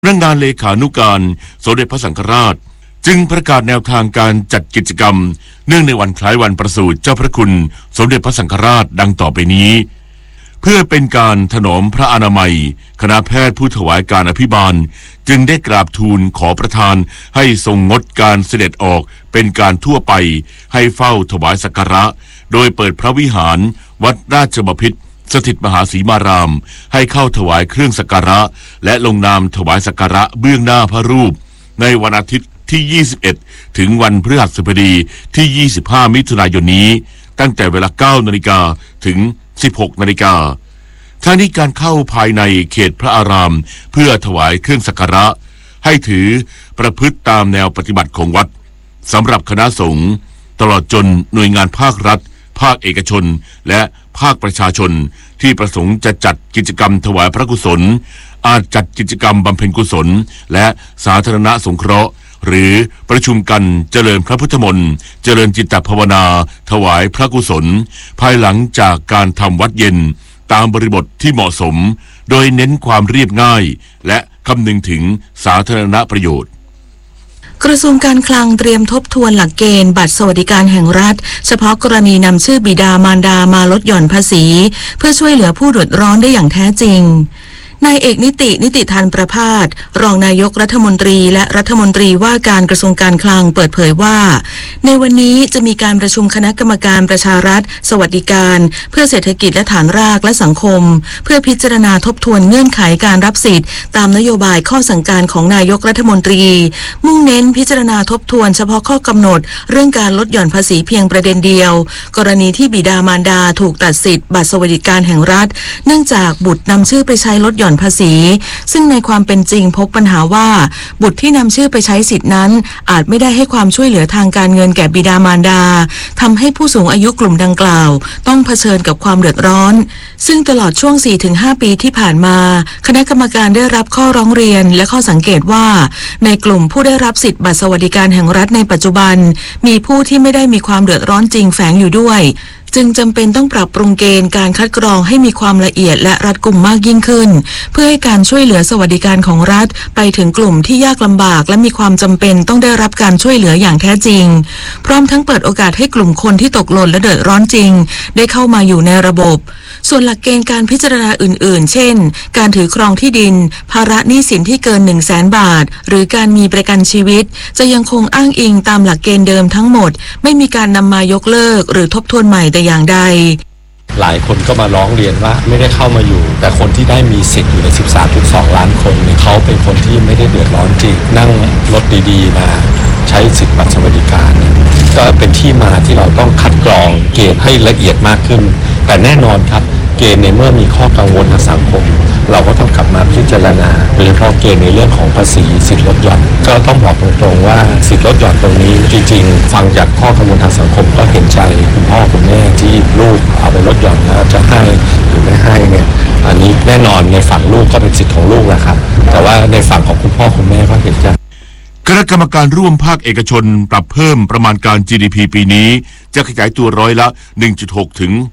พนักงานเลขานุการสมเด็จพระสังฆราชจึงประกาศแนวทางการจัดกิจกรรมเนื่องในวันคล้ายวันประสูติเจ้าพระคุณสมเด็จพระสังฆราชดังต่อไปนี้เพื่อเป็นการถนอมพระอนามัยคณะแพทย์ผู้ถวายการอภิบาลจึงได้กราบทูลขอประทานให้ทรงงดการเสด็จออกเป็นการทั่วไปให้เฝ้าถวายสักการะโดยเปิดพระวิหารวัดราชบพิตรสถิตมหาสีมารามให้เข้าถวายเครื่องสักการะและลงนามถวายสักการะเบื้องหน้าพระรูปในวันอาทิตย์ที่21ถึงวันพฤหัสบดีที่25มิถุนายนนี้ตั้งแต่เวลา 9 นาฬิกาถึง 16 นาฬิกาทั้งนี้การเข้าภายในเขตพระอารามเพื่อถวายเครื่องสักการะให้ถือประพฤติตามแนวปฏิบัติของวัดสำหรับคณะสงฆ์ตลอดจนหน่วยงานภาครัฐภาคเอกชนและภาคประชาชนที่ประสงค์จะจัดกิจกรรมถวายพระกุศลอาจจัดกิจกรรมบำเพ็ญกุศลและสาธารณสงเคราะห์หรือประชุมกันเจริญพระพุทธมนต์เจริญจิตภาวนาถวายพระกุศลภายหลังจากการทำวัดเย็นตามบริบทที่เหมาะสมโดยเน้นความเรียบง่ายและคำนึงถึงสาธารณประโยชน์กระทรวงการคลังเตรียมทบทวนหลักเกณฑ์บัตรสวัสดิการแห่งรัฐเฉพาะกรณีนำชื่อบิดามารดามาลดหย่อนภาษีเพื่อช่วยเหลือผู้เดือดร้อนได้อย่างแท้จริงนายเอกนิติธานประภาสรองนายกรัฐมนตรีและรัฐมนตรีว่าการกระทรวงการคลังเปิดเผยว่าในวันนี้จะมีการประชุมคณะกรรมการประชารัฐสวัสดิการเพื่อเศรษฐกิจและฐานรากและสังคมเพื่อพิจารณาทบทวนเงื่อนไขการรับสิทธิ์ตามนโยบายข้อสั่งการของนายกรัฐมนตรีมุ่งเน้นพิจารณาทบทวนเฉพาะข้อกำหนดเรื่องการลดหย่อนภาษีเพียงประเด็นเดียวกรณีที่บิดามารดาถูกตัดสิทธิ์บัตรสวัสดิการแห่งรัฐเนื่องจากบุตรนำชื่อไปใช้ลดหย่อนภาษีซึ่งในความเป็นจริงพบปัญหาว่าบุตรที่นำชื่อไปใช้สิทธินั้นอาจไม่ได้ให้ความช่วยเหลือทางการเงินแก่บิดามารดาทำให้ผู้สูงอายุกลุ่มดังกล่าวต้องเผชิญกับความเดือดร้อนซึ่งตลอดช่วง 4-5 ปีที่ผ่านมาคณะกรรมการได้รับข้อร้องเรียนและข้อสังเกตว่าในกลุ่มผู้ได้รับสิทธิบัตรสวัสดิการแห่งรัฐในปัจจุบันมีผู้ที่ไม่ได้มีความเดือดร้อนจริงแฝงอยู่ด้วยจึงจำเป็นต้องปรับปรุงเกณฑ์การคัดกรองให้มีความละเอียดและรัดกุมมากยิ่งขึ้นเพื่อให้การช่วยเหลือสวัสดิการของรัฐไปถึงกลุ่มที่ยากลำบากและมีความจำเป็นต้องได้รับการช่วยเหลืออย่างแท้จริงพร้อมทั้งเปิดโอกาสให้กลุ่มคนที่ตกหล่นและเดือดร้อนจริงได้เข้ามาอยู่ในระบบส่วนหลักเกณฑ์การพิจารณาอื่นๆเช่นการถือครองที่ดินภาระหนี้สินที่เกิน 100,000 บาทหรือการมีประกันชีวิตจะยังคงอ้างอิงตามหลักเกณฑ์เดิมทั้งหมดไม่มีการนำมายกเลิกหรือทบทวนใหม่แต่อย่างใดหลายคนก็มาร้องเรียนว่าไม่ได้เข้ามาอยู่แต่คนที่ได้มีสิทธิ์อยู่ใน 13.2 ล้านคนเนี่ยเขาเป็นคนที่ไม่ได้เดือดร้อนจริงนั่งรถดีๆมาใช้สิทธิบัตรสวัสดิการก็เป็นที่มาที่เราต้องคัดกรองเกณฑ์ให้ละเอียดมากขึ้นแต่แน่นอนครับเกณฑ์ในเมื่อมีข้อกังวลทางสังคมเราก็ต้องกลับมาพิจารณาโดยเฉพาะเกณฑ์ในเรื่องของภาษีสิทธิลดหย่อนก็ต้องบอกตรงๆว่าสิทธิลดหย่อนตรงนี้จริงๆฟังจากข้อกังวลทางสังคมก็เห็นใจคุณพ่อคุณแม่ที่ลูกเอาไปลดหย่อนแล้วจะให้หรือไม่ให้เนี่ยอันนี้แน่นอนในฝั่งลูกก็เป็นสิทธิของลูกนะครับแต่ว่าในฝั่งของคุณพ่อคุณแม่ก็เห็นใจคณะกรรมการร่วมภาคเอกชนปรับเพิ่มประมาณการ GDP ปีนี้จะขยายตัวร้อยละ 1.6 ถึง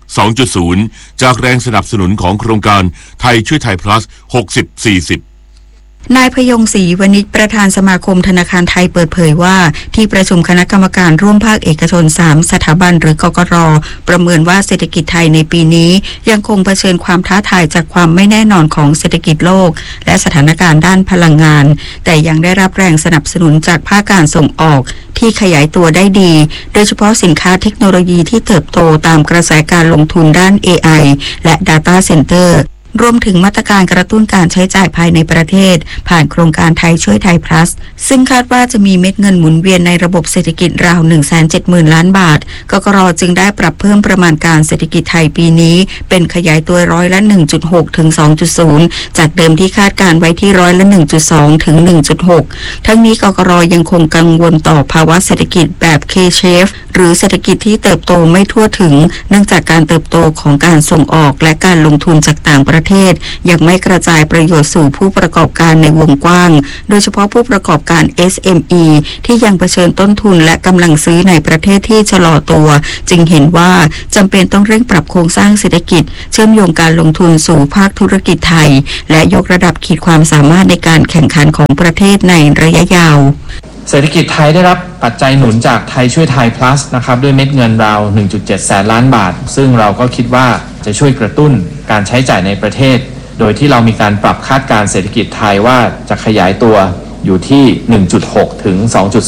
2.0 จากแรงสนับสนุนของโครงการไทยช่วยไทย plus 60-40 นายพยงศรีวณิชประธานสมาคมธนาคารไทยเปิดเผยว่าที่ประชุมคณะกรรมการร่วมภาคเอกชน3สถาบันหรือกกร.ประเมินว่าเศรษฐกิจไทยในปีนี้ยังคงเผชิญความท้าทายจากความไม่แน่นอนของเศรษฐกิจโลกและสถานการณ์ด้านพลังงานแต่ยังได้รับแรงสนับสนุนจากภาคการส่งออกที่ขยายตัวได้ดีโดยเฉพาะสินค้าเทคโนโลยีที่เติบโตตามกระแสการลงทุนด้าน AI และ Data Centerรวมถึงมาตรการกระตุ้นการใช้จ่ายภายในประเทศผ่านโครงการไทยช่วยไทย plus ซึ่งคาดว่าจะมีเม็ดเงินหมุนเวียนในระบบเศรษฐกิจราว 170,000 ล้านบาทกกร.จึงได้ปรับเพิ่มประมาณการเศรษฐกิจไทยปีนี้เป็นขยายตัวร้อยละ 1.6 ถึง 2.0 จากเดิมที่คาดการไว้ที่ร้อยละ 1.2 ถึง 1.6 ทั้งนี้กกร.ยังคงกังวลต่อภาวะเศรษฐกิจแบบ K-shape หรือเศรษฐกิจที่เติบโตไม่ทั่วถึงเนื่องจากการเติบโตของการส่งออกและการลงทุนจากต่างประประเทศยังไม่กระจายประโยชน์สู่ผู้ประกอบการในวงกว้างโดยเฉพาะผู้ประกอบการ SME ที่ยังเผชิญต้นทุนและกำลังซื้อในประเทศที่ชะลอตัวจึงเห็นว่าจำเป็นต้องเร่งปรับโครงสร้างเศรษฐกิจเชื่อมโยงการลงทุนสู่ภาคธุรกิจไทยและยกระดับขีดความสามารถในการแข่งขันของประเทศในระยะยาวเศรษฐกิจไทยได้รับปัจจัยหนุนจากไทยช่วยไทย plus นะครับด้วยเม็ดเงินราว 1.7 แสนล้านบาทซึ่งเราก็คิดว่าจะช่วยกระตุ้นการใช้จ่ายในประเทศโดยที่เรามีการปรับคาดการณ์เศรษฐกิจไทยว่าจะขยายตัวอยู่ที่ 1.6 ถึง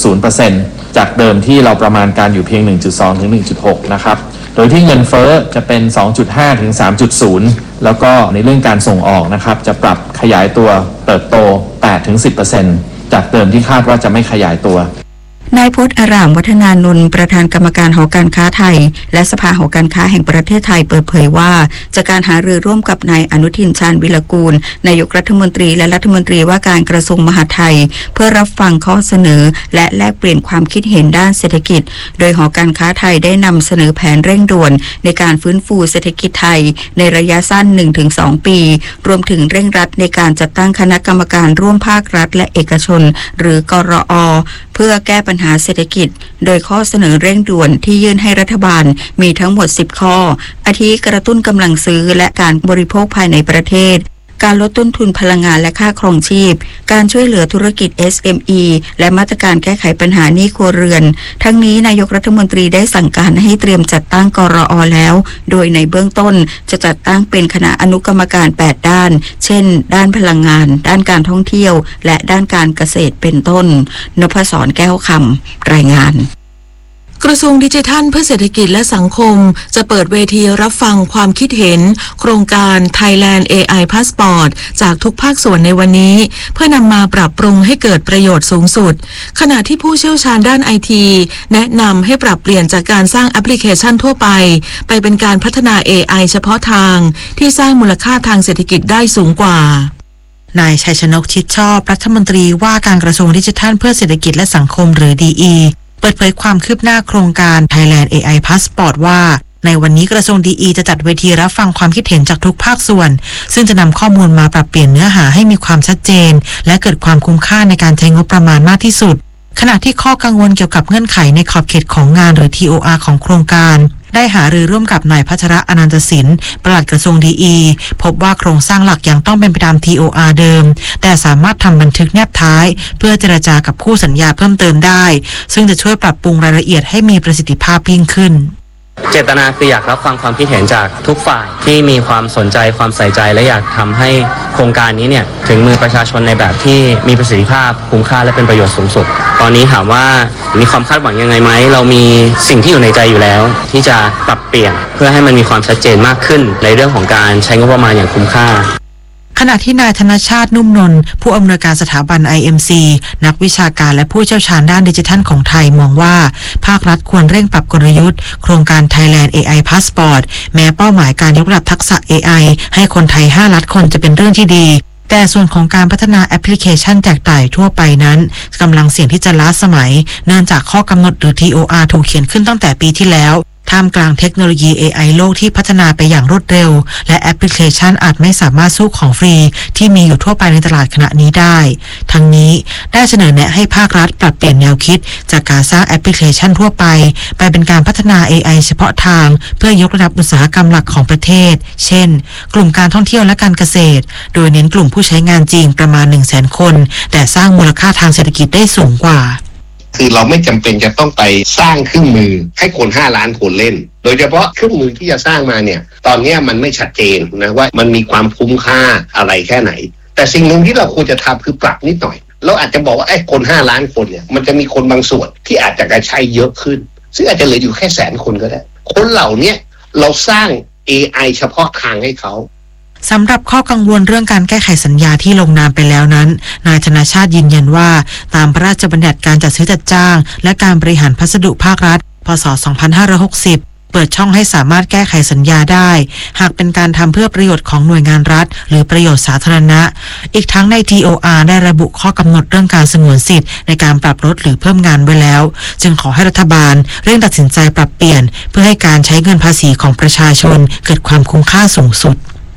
2.0% จากเดิมที่เราประมาณการอยู่เพียง 1.2 ถึง 1.6 นะครับโดยที่เงินเฟ้อจะเป็น 2.5 ถึง 3.0 แล้วก็ในเรื่องการส่งออกนะครับจะปรับขยายตัวเติบโต 8 ถึง 10%จากเดิมที่คาดว่าจะไม่ขยายตัวนายพจน์อารามวัฒนานนท์ประธานกรรมการหอการค้าไทยและสภาหอการค้าแห่งประเทศไทยเปิดเผยว่าจากการหารือร่วมกับนายอนุทินชาญวิรากูลนายกรัฐมนตรีและรัฐมนตรีว่าการกระทรวงมหาดไทยเพื่อรับฟังข้อเสนอและแลกเปลี่ยนความคิดเห็นด้านเศรษฐกิจโดยหอการค้าไทยได้นำเสนอแผนเร่งด่วนในการฟื้นฟูเศรษฐกิจไทยในระยะสั้น 1-2 ปีรวมถึงเร่งรัดในการจัดตั้งคณะกรรมการร่วมภาครัฐและเอกชนหรือกรอ.เพื่อแก้ปัญหาเศรษฐกิจโดยข้อเสนอเร่งด่วนที่ยื่นให้รัฐบาลมีทั้งหมด10ข้ออาทิกระตุ้นกำลังซื้อและการบริโภคภายในประเทศการลดต้นทุนพลังงานและค่าครองชีพการช่วยเหลือธุรกิจ SME และมาตรการแก้ไขปัญหาหนี้ครัวเรือนทั้งนี้นายกรัฐมนตรีได้สั่งการให้เตรียมจัดตั้งกรอ.แล้วโดยในเบื้องต้นจะจัดตั้งเป็นคณะอนุกรรมการ8ด้านเช่นด้านพลังงานด้านการท่องเที่ยวและด้านการเกษตรเป็นต้นนพศรแก้วคำรายงานกระทรวงดิจิทัลเพื่อเศรษฐกิจและสังคมจะเปิดเวทีรับฟังความคิดเห็นโครงการ Thailand AI Passport จากทุกภาคส่วนในวันนี้เพื่อนำมาปรับปรุงให้เกิดประโยชน์สูงสุดขณะที่ผู้เชี่ยวชาญด้าน IT แนะนำให้ปรับเปลี่ยนจากการสร้างแอปพลิเคชันทั่วไปเป็นการพัฒนา AI เฉพาะทางที่สร้างมูลค่าทางเศรษฐกิจได้สูงกว่านายชัยชนกชิดชอบรัฐมนตรีว่าการกระทรวงดิจิทัลเพื่อเศรษฐกิจและสังคมหรือ DEเปิดเผยความคืบหน้าโครงการ Thailand AI Passport ว่าในวันนี้กระทรวง DE จะจัดเวทีรับฟังความคิดเห็นจากทุกภาคส่วนซึ่งจะนำข้อมูลมาปรับเปลี่ยนเนื้อหาให้มีความชัดเจนและเกิดความคุ้มค่าในการใช้งบประมาณมากที่สุดขณะที่ข้อกังวลเกี่ยวกับเงื่อนไขในขอบเขตของงานหรือ TOR ของโครงการได้หารือร่วมกับนายพัชระอนันตศิลป์ปลัดกระทรวง DE พบว่าโครงสร้างหลักยังต้องเป็นไปตาม TOR เดิมแต่สามารถทำบันทึกแนบท้ายเพื่อเจรจากับคู่สัญญาเพิ่มเติมได้ซึ่งจะช่วยปรับปรุงรายละเอียดให้มีประสิทธิภาพยิ่งขึ้นเจตนาคืออยากรับฟังความคิดเห็นจากทุกฝ่ายที่มีความสนใจความใส่ใจและอยากทำให้โครงการนี้เนี่ยถึงมือประชาชนในแบบที่มีประสิทธิภาพคุ้มค่าและเป็นประโยชน์สูงสุดตอนนี้ถามว่ามีความคาดหวังยังไงไหมเรามีสิ่งที่อยู่ในใจอยู่แล้วที่จะปรับเปลี่ยนเพื่อให้มันมีความชัดเจนมากขึ้นในเรื่องของการใช้งบประมาณอย่างคุ้มค่าขณะที่นายธนชาตินุ่มนนท์ผู้อำนวยการสถาบัน IMC นักวิชาการและผู้เชี่ยวชาญด้านดิจิทัลของไทยมองว่าภาครัฐควรเร่งปรับกลยุทธ์โครงการ Thailand AI Passport แม้เป้าหมายการยกระดับทักษะ AI ให้คนไทย5ล้านคนจะเป็นเรื่องที่ดีแต่ส่วนของการพัฒนาแอปพลิเคชันแจกจ่ายทั่วไปนั้นกำลังเสี่ยงที่จะล้าสมัยเนื่องจากข้อกำหนดหรือ TOR ถูกเขียนขึ้นตั้งแต่ปีที่แล้วท่ามกลางเทคโนโลยี AI โลกที่พัฒนาไปอย่างรวดเร็วและแอปพลิเคชันอาจไม่สามารถสู้ของฟรีที่มีอยู่ทั่วไปในตลาดขณะนี้ได้ทั้งนี้ได้เสนอแนะให้ภาครัฐปรับเปลี่ยนแนวคิดจากการสร้างแอปพลิเคชันทั่วไปเป็นการพัฒนา AI เฉพาะทางเพื่อยกระดับอุตสาหกรรมหลักของประเทศเช่นกลุ่มการท่องเที่ยวและการเกษตรโดยเน้นกลุ่มผู้ใช้งานจริงประมาณ 100,000 คนแต่สร้างมูลค่าทางเศรษฐกิจได้สูงกว่าคือเราไม่จำเป็นจะต้องไปสร้างเครื่องมือให้คน5ล้านคนเล่นโดยเฉพาะเครื่องมือที่จะสร้างมาเนี่ยตอนนี้มันไม่ชัดเจนนะว่ามันมีความคุ้มค่าอะไรแค่ไหนแต่สิ่งหนึ่งที่เราควรจะทำคือปรับนิดหน่อยเราอาจจะบอกว่าไอ้คน5ล้านคนเนี่ยมันจะมีคนบางส่วนที่อาจจะกระใช้เยอะขึ้นซึ่งอาจจะเหลืออยู่แค่100,000 คนก็ได้คนเหล่านี้เราสร้าง AI เฉพาะทางให้เขาสำหรับข้อกังวลเรื่องการแก้ไขสัญญาที่ลงนามไปแล้วนั้นนายธนชาติยืนยันว่าตามพระราชบัญญัติการจัดซื้อจัดจ้างและการบริหารพัสดุภาครัฐพ.ศ. 2560เปิดช่องให้สามารถแก้ไขสัญญาได้หากเป็นการทำเพื่อประโยชน์ของหน่วยงานรัฐหรือประโยชน์สาธารณะอีกทั้งใน TOR ได้ระบุข้อกำหนดเรื่องการสงวนสิทธิ์ในการปรับลดหรือเพิ่มงานไว้แล้วจึงขอให้รัฐบาลเร่งตัดสินใจปรับเปลี่ยนเพื่อให้การใช้เงินภาษีของประชาชนเกิดความคุ้มค่าสูงสุด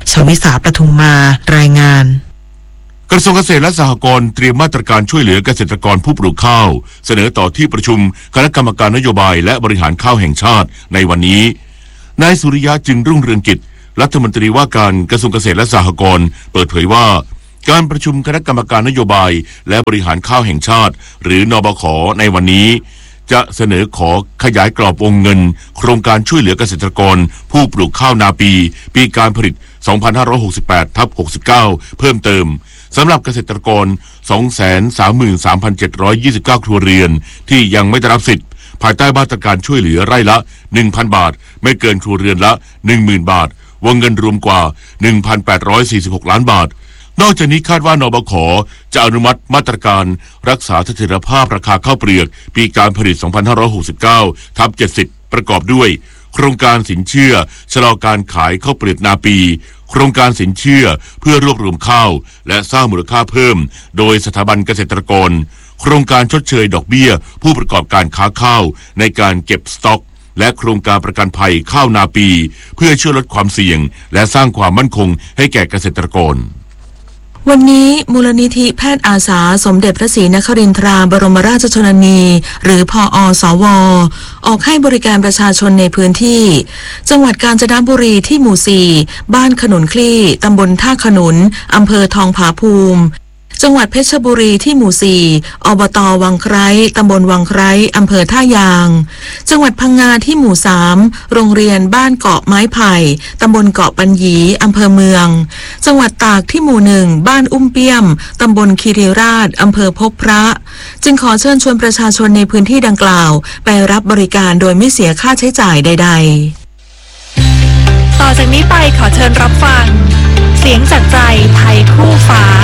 ชวิสาประทุมมารายงานกระทรวงเกษตรและสหกรณ์เตรียมมาตรการช่วยเหลือเกษตรกรผู้ปลูกข้าวเสนอต่อที่ประชุมคณะกรรมการนโยบายและบริหารข้าวแห่งชาติในวันนี้นายสุริยะจึงรุ่งเรืองกิจรัฐมนตรีว่าการกระทรวงเกษตรและสหกรณ์เปิดเผยว่าการประชุมคณะกรรมการนโยบายและบริหารข้าวแห่งชาติหรือนบข.ในวันนี้จะเสนอขอขยายกรอบวงเงินโครงการช่วยเหลือเกษตรกรผู้ปลูกข้าวนาปีการผลิต 2568/69 เพิ่มเติมสำหรับเกษตรกร 233,729 ครัวเรือนที่ยังไม่ได้รับสิทธิ์ภายใต้มาตรการช่วยเหลือไร่ละ 1,000 บาทไม่เกินครัวเรือนละ 10,000 บาทวงเงินรวมกว่า 1,846 ล้านบาทนอกจากนี้คาดว่านบข.จะอนุมัติมาตรการรักษาเสถียรภาพราคาข้าวเปลือกปีการผลิต 2569/70 ประกอบด้วยโครงการสินเชื่อชะลอการขายข้าวเปลือกนาปีโครงการสินเชื่อเพื่อรวบรวมข้าวและสร้างมูลค่าเพิ่มโดยสถาบันเกษตรกรโครงการชดเชยดอกเบี้ยผู้ประกอบการค้าข้าวในการเก็บสต็อกและโครงการประกันภัยข้าวนาปีเพื่อช่วยลดความเสี่ยงและสร้างความมั่นคงให้แก่เกษตรกรวันนี้มูลนิธิแพทย์อาสาสมเด็จพระศรีนครินทราบรมราชชนนีหรือพอสว.ออกให้บริการประชาชนในพื้นที่จังหวัดกาญจนบุรีที่หมู่ 4 บ้านขนุนคลี่ตำบลท่าขนุนอำเภอทองผาภูมิจังหวัดเพชรบุรีที่หมู่ 4 อบต.วังไคร้ตำบลวังไคร้อำเภอท่ายางจังหวัดพังงาที่หมู่ 3 โรงเรียนบ้านเกาะไม้ไผ่ตำบลเกาะปัญญีอำเภอเมืองจังหวัดตากที่หมู่ 1 บ้านอุ้มเปี้ยมตำบลคีรีราชอำเภอพบพระจึงขอเชิญชวนประชาชนในพื้นที่ดังกล่าวไปรับบริการโดยไม่เสียค่าใช้จ่ายใดๆต่อจากนี้ไปขอเชิญรับฟังเสียงจากใจไทยคู่ฟ้า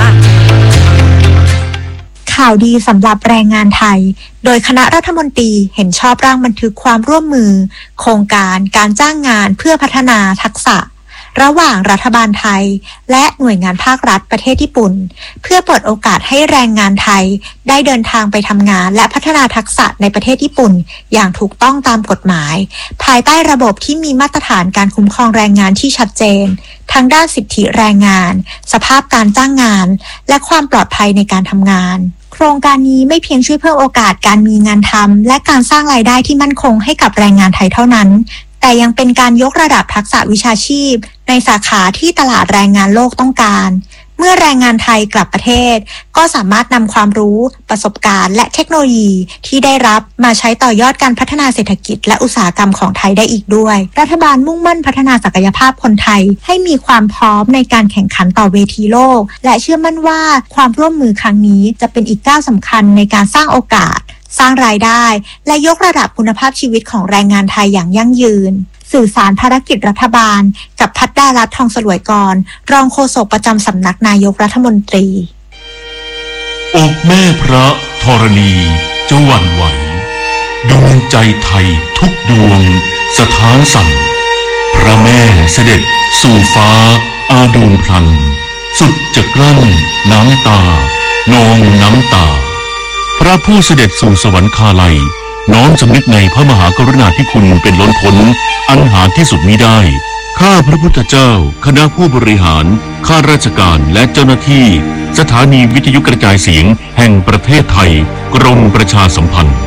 ข่าวดีสำหรับแรงงานไทยโดยคณะรัฐมนตรีเห็นชอบร่างบันทึกความร่วมมือโครงการการจ้างงานเพื่อพัฒนาทักษะระหว่างรัฐบาลไทยและหน่วยงานภาครัฐประเทศญี่ปุ่นเพื่อเปิดโอกาสให้แรงงานไทยได้เดินทางไปทำงานและพัฒนาทักษะในประเทศญี่ปุ่นอย่างถูกต้องตามกฎหมายภายใต้ระบบที่มีมาตรฐานการคุ้มครองแรงงานที่ชัดเจนทั้งด้านสิทธิแรงงานสภาพการจ้างงานและความปลอดภัยในการทำงานโครงการนี้ไม่เพียงช่วยเพิ่มโอกาสการมีงานทำและการสร้างรายได้ที่มั่นคงให้กับแรงงานไทยเท่านั้นแต่ยังเป็นการยกระดับทักษะวิชาชีพในสาขาที่ตลาดแรงงานโลกต้องการเมื่อแรงงานไทยกลับประเทศก็สามารถนำความรู้ประสบการณ์และเทคโนโลยีที่ได้รับมาใช้ต่อยอดการพัฒนาเศรษฐกิจและอุตสาหกรรมของไทยได้อีกด้วยรัฐบาลมุ่งมั่นพัฒนาศักยภาพคนไทยให้มีความพร้อมในการแข่งขันต่อเวทีโลกและเชื่อมั่นว่าความร่วมมือครั้งนี้จะเป็นอีกก้าวสำคัญในการสร้างโอกาสสร้างรายได้และยกระดับคุณภาพชีวิตของแรงงานไทยอย่างยั่งยืนสื่อสารภารกิจรัฐบาลกับทัดดารัตน์ทองสลวยกรรองโฆษกประจำสำนักนายกรัฐมนตรีอกแม่พระธรณีจะหวั่นไหวดวงใจไทยทุกดวงสถานสั่นพระแม่เสด็จสู่ฟ้าอาดูลพลันสุดจะกลั้นน้ำตานองน้ำตาพระผู้เสด็จสู่สวรรคาลัยน้อมสำนึกในพระมหากรุณาธิคุณเป็นล้นพ้นอันหาที่สุดมิได้ข้าพระพุทธเจ้าคณะผู้บริหารข้าราชการและเจ้าหน้าที่สถานีวิทยุกระจายเสียงแห่งประเทศไทยกรมประชาสัมพันธ์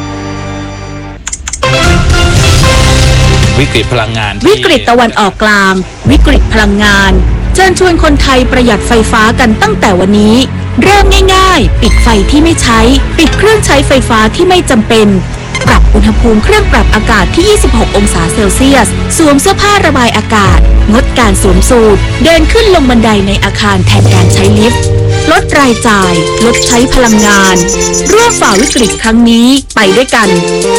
วิกฤตพลังงานวิกฤตตะวันออกกลางวิกฤตพลังงานเชิญชวนคนไทยประหยัดไฟฟ้ากันตั้งแต่วันนี้เริ่มง่ายๆปิดไฟที่ไม่ใช้ปิดเครื่องใช้ไฟฟ้าที่ไม่จำเป็นปรับอุณหภูมิเครื่องปรับอากาศที่26 องศาเซลเซียสสวมเสื้อผ้าระบายอากาศงดการสวมสูทเดินขึ้นลงบันไดในอาคารแทนการใช้ลิฟต์ลดรายจ่ายลดใช้พลังงานร่วมฝ่าวิกฤตครั้งนี้ไปด้วยกัน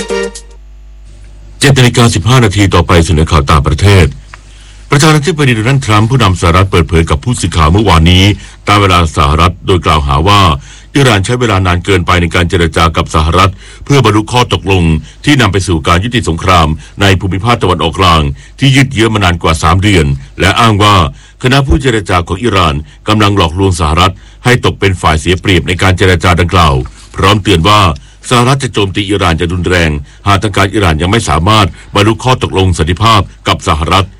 7:15 นาทีต่อไปเสนอข่าวต่างประเทศประธานาธิบดีโดนัลด์ทรัมป์ผู้นำสหรัฐเปิดเผยกับผู้สื่อข่าวเมื่อวานนี้ตามเวลาสหรัฐโดยกล่าวหาว่าอิหร่านใช้เวลานานเกินไปในการเจรจากับสหรัฐเพื่อบรรลุข้อตกลงที่นำไปสู่การยุติสงครามในภูมิภาคตะวันออกกลางที่ยืดเยื้อมานานกว่า3 เดือนและอ้างว่าคณะผู้เจรจาของอิหร่านกำลังหลอกลวงสหรัฐให้ตกเป็นฝ่ายเสียเปรียบในการเจรจาดังกล่าวพร้อมเตือนว่าสหรัฐจะโจมตีอิหร่านอย่างรุนแรงหากทางการอิหร่านยังไม่สามารถบรรลุข้อตกลงสันติภาพกับสหรัฐ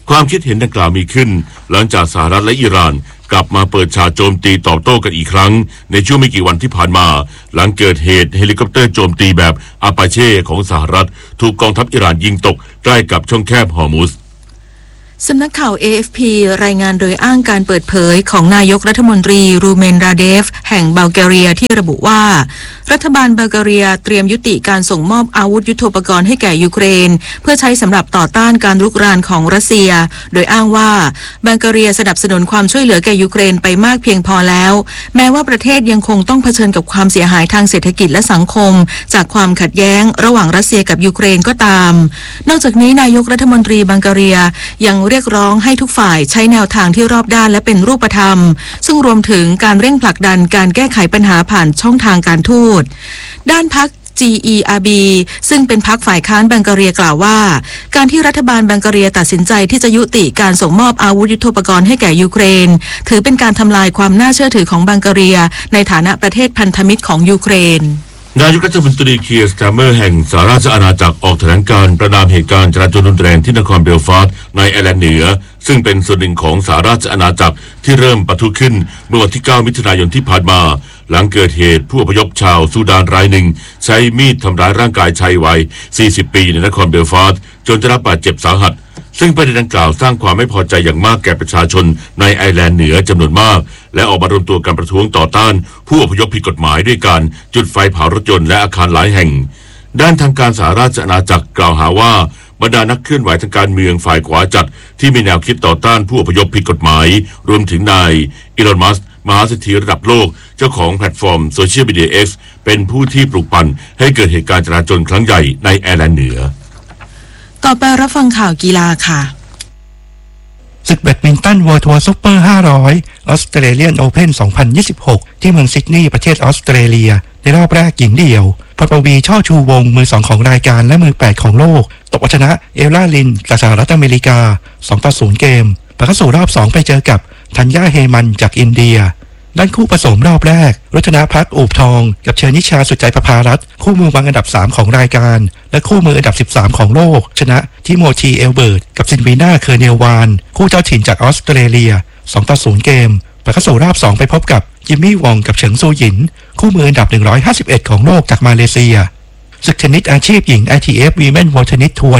ความคิดเห็นดังกล่าวมีขึ้นหลังจากสหรัฐและอิหร่านกลับมาเปิดฉากโจมตีตอบโต้กันอีกครั้งในช่วงไม่กี่วันที่ผ่านมาหลังเกิดเหตุเฮลิคอปเตอร์โจมตีแบบอาปาเช่ของสหรัฐถูกกองทัพอิหร่านยิงตกใกล้กับช่องแคบฮอร์มุซสำนักข่าว AFP รายงานโดยอ้างการเปิดเผยของนายกรัฐมนตรีรูเมนราเดฟแห่งบัลแกเรียที่ระบุว่ารัฐบาลบัลแกเรียเตรียมยุติการส่งมอบอาวุธยุทโธปกรณ์ให้แก่ยูเครนเพื่อใช้สำหรับต่อต้านการรุกรานของรัสเซียโดยอ้างว่าบัลแกเรียสนับสนุนความช่วยเหลือแก่ยูเครนไปมากเพียงพอแล้วแม้ว่าประเทศยังคงต้องเผชิญกับความเสียหายทางเศรษฐกิจและสังคมจากความขัดแย้งระหว่างรัสเซียกับยูเครนก็ตามนอกจากนี้นายกรัฐมนตรีบัลแกเรียยังเรียกร้องให้ทุกฝ่ายใช้แนวทางที่รอบด้านและเป็นรูปธรรมซึ่งรวมถึงการเร่งผลักดันการแก้ไขปัญหาผ่านช่องทางการทูตด้านพรรค GERB ซึ่งเป็นพรรคฝ่ายค้านบัลแกเรียกล่าวว่าการที่รัฐบาลบัลแกเรียตัดสินใจที่จะยุติการส่งมอบอาวุธยุทโธปกรณ์ให้แก่ยูเครนถือเป็นการทำลายความน่าเชื่อถือของบัลแกเรียในฐานะประเทศพันธมิตรของยูเครนนายกรัฐมนตรีเคียร์สตาร์เมอร์แห่งสหราชอาณาจักรออกแถลงการประณามเหตุการณ์จราจรรุนแรงที่นครเบลฟาสต์ในไอร์แลนด์เหนือซึ่งเป็นส่วนหนึ่งของสหราชอาณาจักรที่เริ่มปะทุขึ้นเมื่อวันที่ 9 มิถุนายนที่ผ่านมาหลังเกิดเหตุผู้อพยพชาวซูดานรายหนึ่งใช้มีดทำร้ายร่างกายชายวัย 40 ปีในนครเบลฟาสต์จนได้รับบาดเจ็บสาหัสซึ่งประเด็นดังกล่าวสร้างความไม่พอใจอย่างมากแก่ประชาชนในไอร์แลนด์เหนือจำนวนมากและออกมารวมตัวกันประท้วงต่อต้านผู้อพยพผิดกฎหมายด้วยการจุดไฟเผารถยนต์และอาคารหลายแห่งด้านทางการสหราชอาณาจักรกล่าวหาว่าบรรดานักเคลื่อนไหวทางการเมืองฝ่ายขวาจัดที่มีแนวคิดต่อต้านผู้อพยพผิดกฎหมายรวมถึงนายอีลอน มัสก์มหาเศรษฐีระดับโลกเจ้าของแพลตฟอร์มโซเชียลมีเดีย X เป็นผู้ที่ปลุกปั่นให้เกิดเหตุการณ์จราจรครั้งใหญ่ในไอร์แลนด์เหนือต่อไปรับฟังข่าวกีฬาค่ะศึกแบดมินตันเวิลด์ทัวร์ซุปเปอร์500ออสเตรเลียนโอเพ่น2026ที่เมืองซิดนีย์ประเทศออสเตรเลียในรอบแรกหญิงเดี่ยวพรปวีช่อชูวงมือ2ของรายการและมือ8ของโลกตบเอาชนะเอลล่าลินจากสหรัฐอเมริกา2-0เกมผ่านเข้าสู่รอบ2ไปเจอกับธัญญาเฮมันจากอินเดียด้านคู่ผสมรอบแรกรัตนาพักอูบทองกับเชนิชาสุดใจประภารัตน์คู่มือวางอันดับ3ของรายการและคู่มืออันดับ13ของโลกชนะทิโมธีเอลเบิร์ตกับซินวีนาเคอร์เนลวานคู่เจ้าถิ่นจากออสเตรเลีย2-0เกมผ่านเข้าสู่รอบ2ไปพบกับจิมมี่วองกับเฉิงซูหยินคู่มืออันดับ151ของโลกจากมาเลเซียศึกเทนนิสอาชีพหญิง ITF Women World Tennis Tour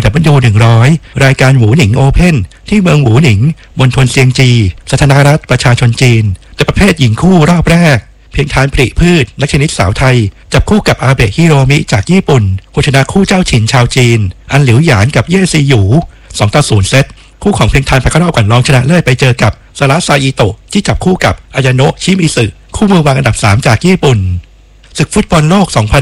W100 รายการหวูหนิงโอเพ่นที่เมืองหวูหนิงบนทนเซียงจีสาธารณรัฐประชาชนจีนแต่ประเภทหญิงคู่รอบแรกเพียงทานผลิพืชนักเทนนิสสาวไทยจับคู่กับอาเบะฮิโรมิจากญี่ปุ่นผู้ชนะคู่เจ้าถิ่นชาวจีนอันหลิวหยานกับเย่ซีหยู2-0เซตคู่ของเพียงทานผ่านเข้ารอบก่อนรองชนะเลิศไปเจอกับซาระซาอิโตะที่จับคู่กับอายาโนะชิมิสึคู่มือวางอันดับ3จากญี่ปุ่นศึกฟุตบอลโลก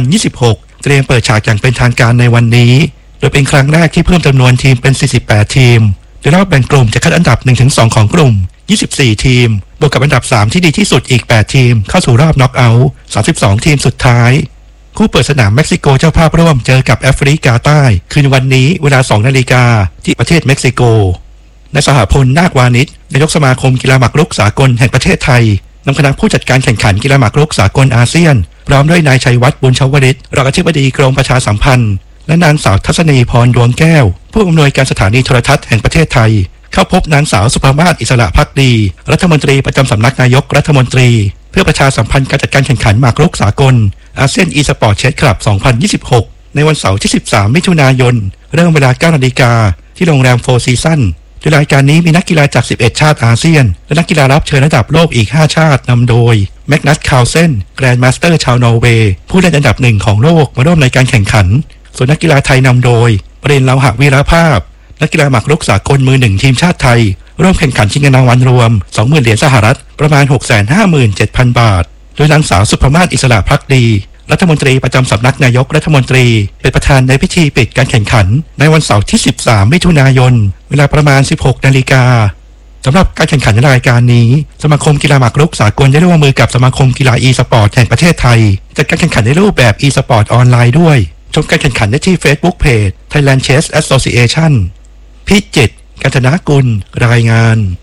2026เตรียมเปิดฉากอย่างเป็นทางการในวันนี้โดยเป็นครั้งแรกที่เพิ่มจำนวนทีมเป็น48ทีมโดยรอบแบ่งกลุ่มจะคัดอันดับ 1-2 ของกลุ่ม24ทีมบวกกับอันดับ3ที่ดีที่สุดอีก8ทีมเข้าสู่รอบน็อกเอาท์32ทีมสุดท้ายคู่เปิดสนามเม็กซิโกเจ้าภาพร่วมเจอกับแอฟริกาใต้คืนวันนี้เวลา 2 นาฬิกาที่ประเทศเม็กซิโกนายสหพลนาควานิชนายกสมาคมกีฬาหมากรุกสากลแห่งประเทศไทยนำคณะผู้จัดการแข่งขันกีฬาหมากรุกสากลอาเซียนพร้อมด้วยนายชัยวัฒน์บุญชวริตรองอธิบดีกรมประชาสัมพันธ์และนางสาวทัศนีพรดวงแก้วผู้อำนวยการสถานีโทรทัศน์แห่งประเทศไทยเข้าพบนางสาวสุภามาศอิสระภักดีรัฐมนตรีประจำสำนักนายกรัฐมนตรีเพื่อประชาสัมพันธ์การจัดการแข่งขันหมากรุกสากลอาเซียนอีสปอร์ตเชสคลับ2026ในวันเสาร์ที่13มิถุนายนเริ่มเวลา 9 นาฬิกาที่โรงแรมโฟร์ซีซั่นโดยรายการนี้มีนักกีฬาจาก11ชาติอาเซียนและนักกีฬารับเชิญระดับโลกอีก5ชาตินำโดยแมกนัสคาร์ลเซนแกรนด์มาสเตอร์ชาวนอร์เวย์ผู้เล่นอันดับ1ของโลกมาร่วมในการแข่งขันส่วนนักกีฬาไทยนำโดยปริญญาหะวีรภาพนักกีฬาหมากรุกสากลมือ1ทีมชาติไทยร่วมแข่งขันชิงเงินรางวัลรวม 20,000 เหรียญสหรัฐประมาณ 657,000 บาทโดยนางสาวสุภมาศอิสระภักดีรัฐมนตรีประจำสำนักนายกรัฐมนตรีเป็นประธานในพิธีปิดการแข่งขันในวันเสาร์ที่13มิถุนายนเวลาประมาณ 16 นาฬิกาสำหรับการแข่งขันในรายการนี้สมาคมกีฬาหมากรุกสากลได้ร่วมมือกับสมาคมกีฬาอีสปอร์ตแห่งประเทศไทยจัดการแข่งขันในรูปแบบอีสปอร์ตออนไลน์ด้วยชมการแข่งขันได้ที่ Facebook Page Thailand Chess Association พิจิตร กัญจนากุลรายงาน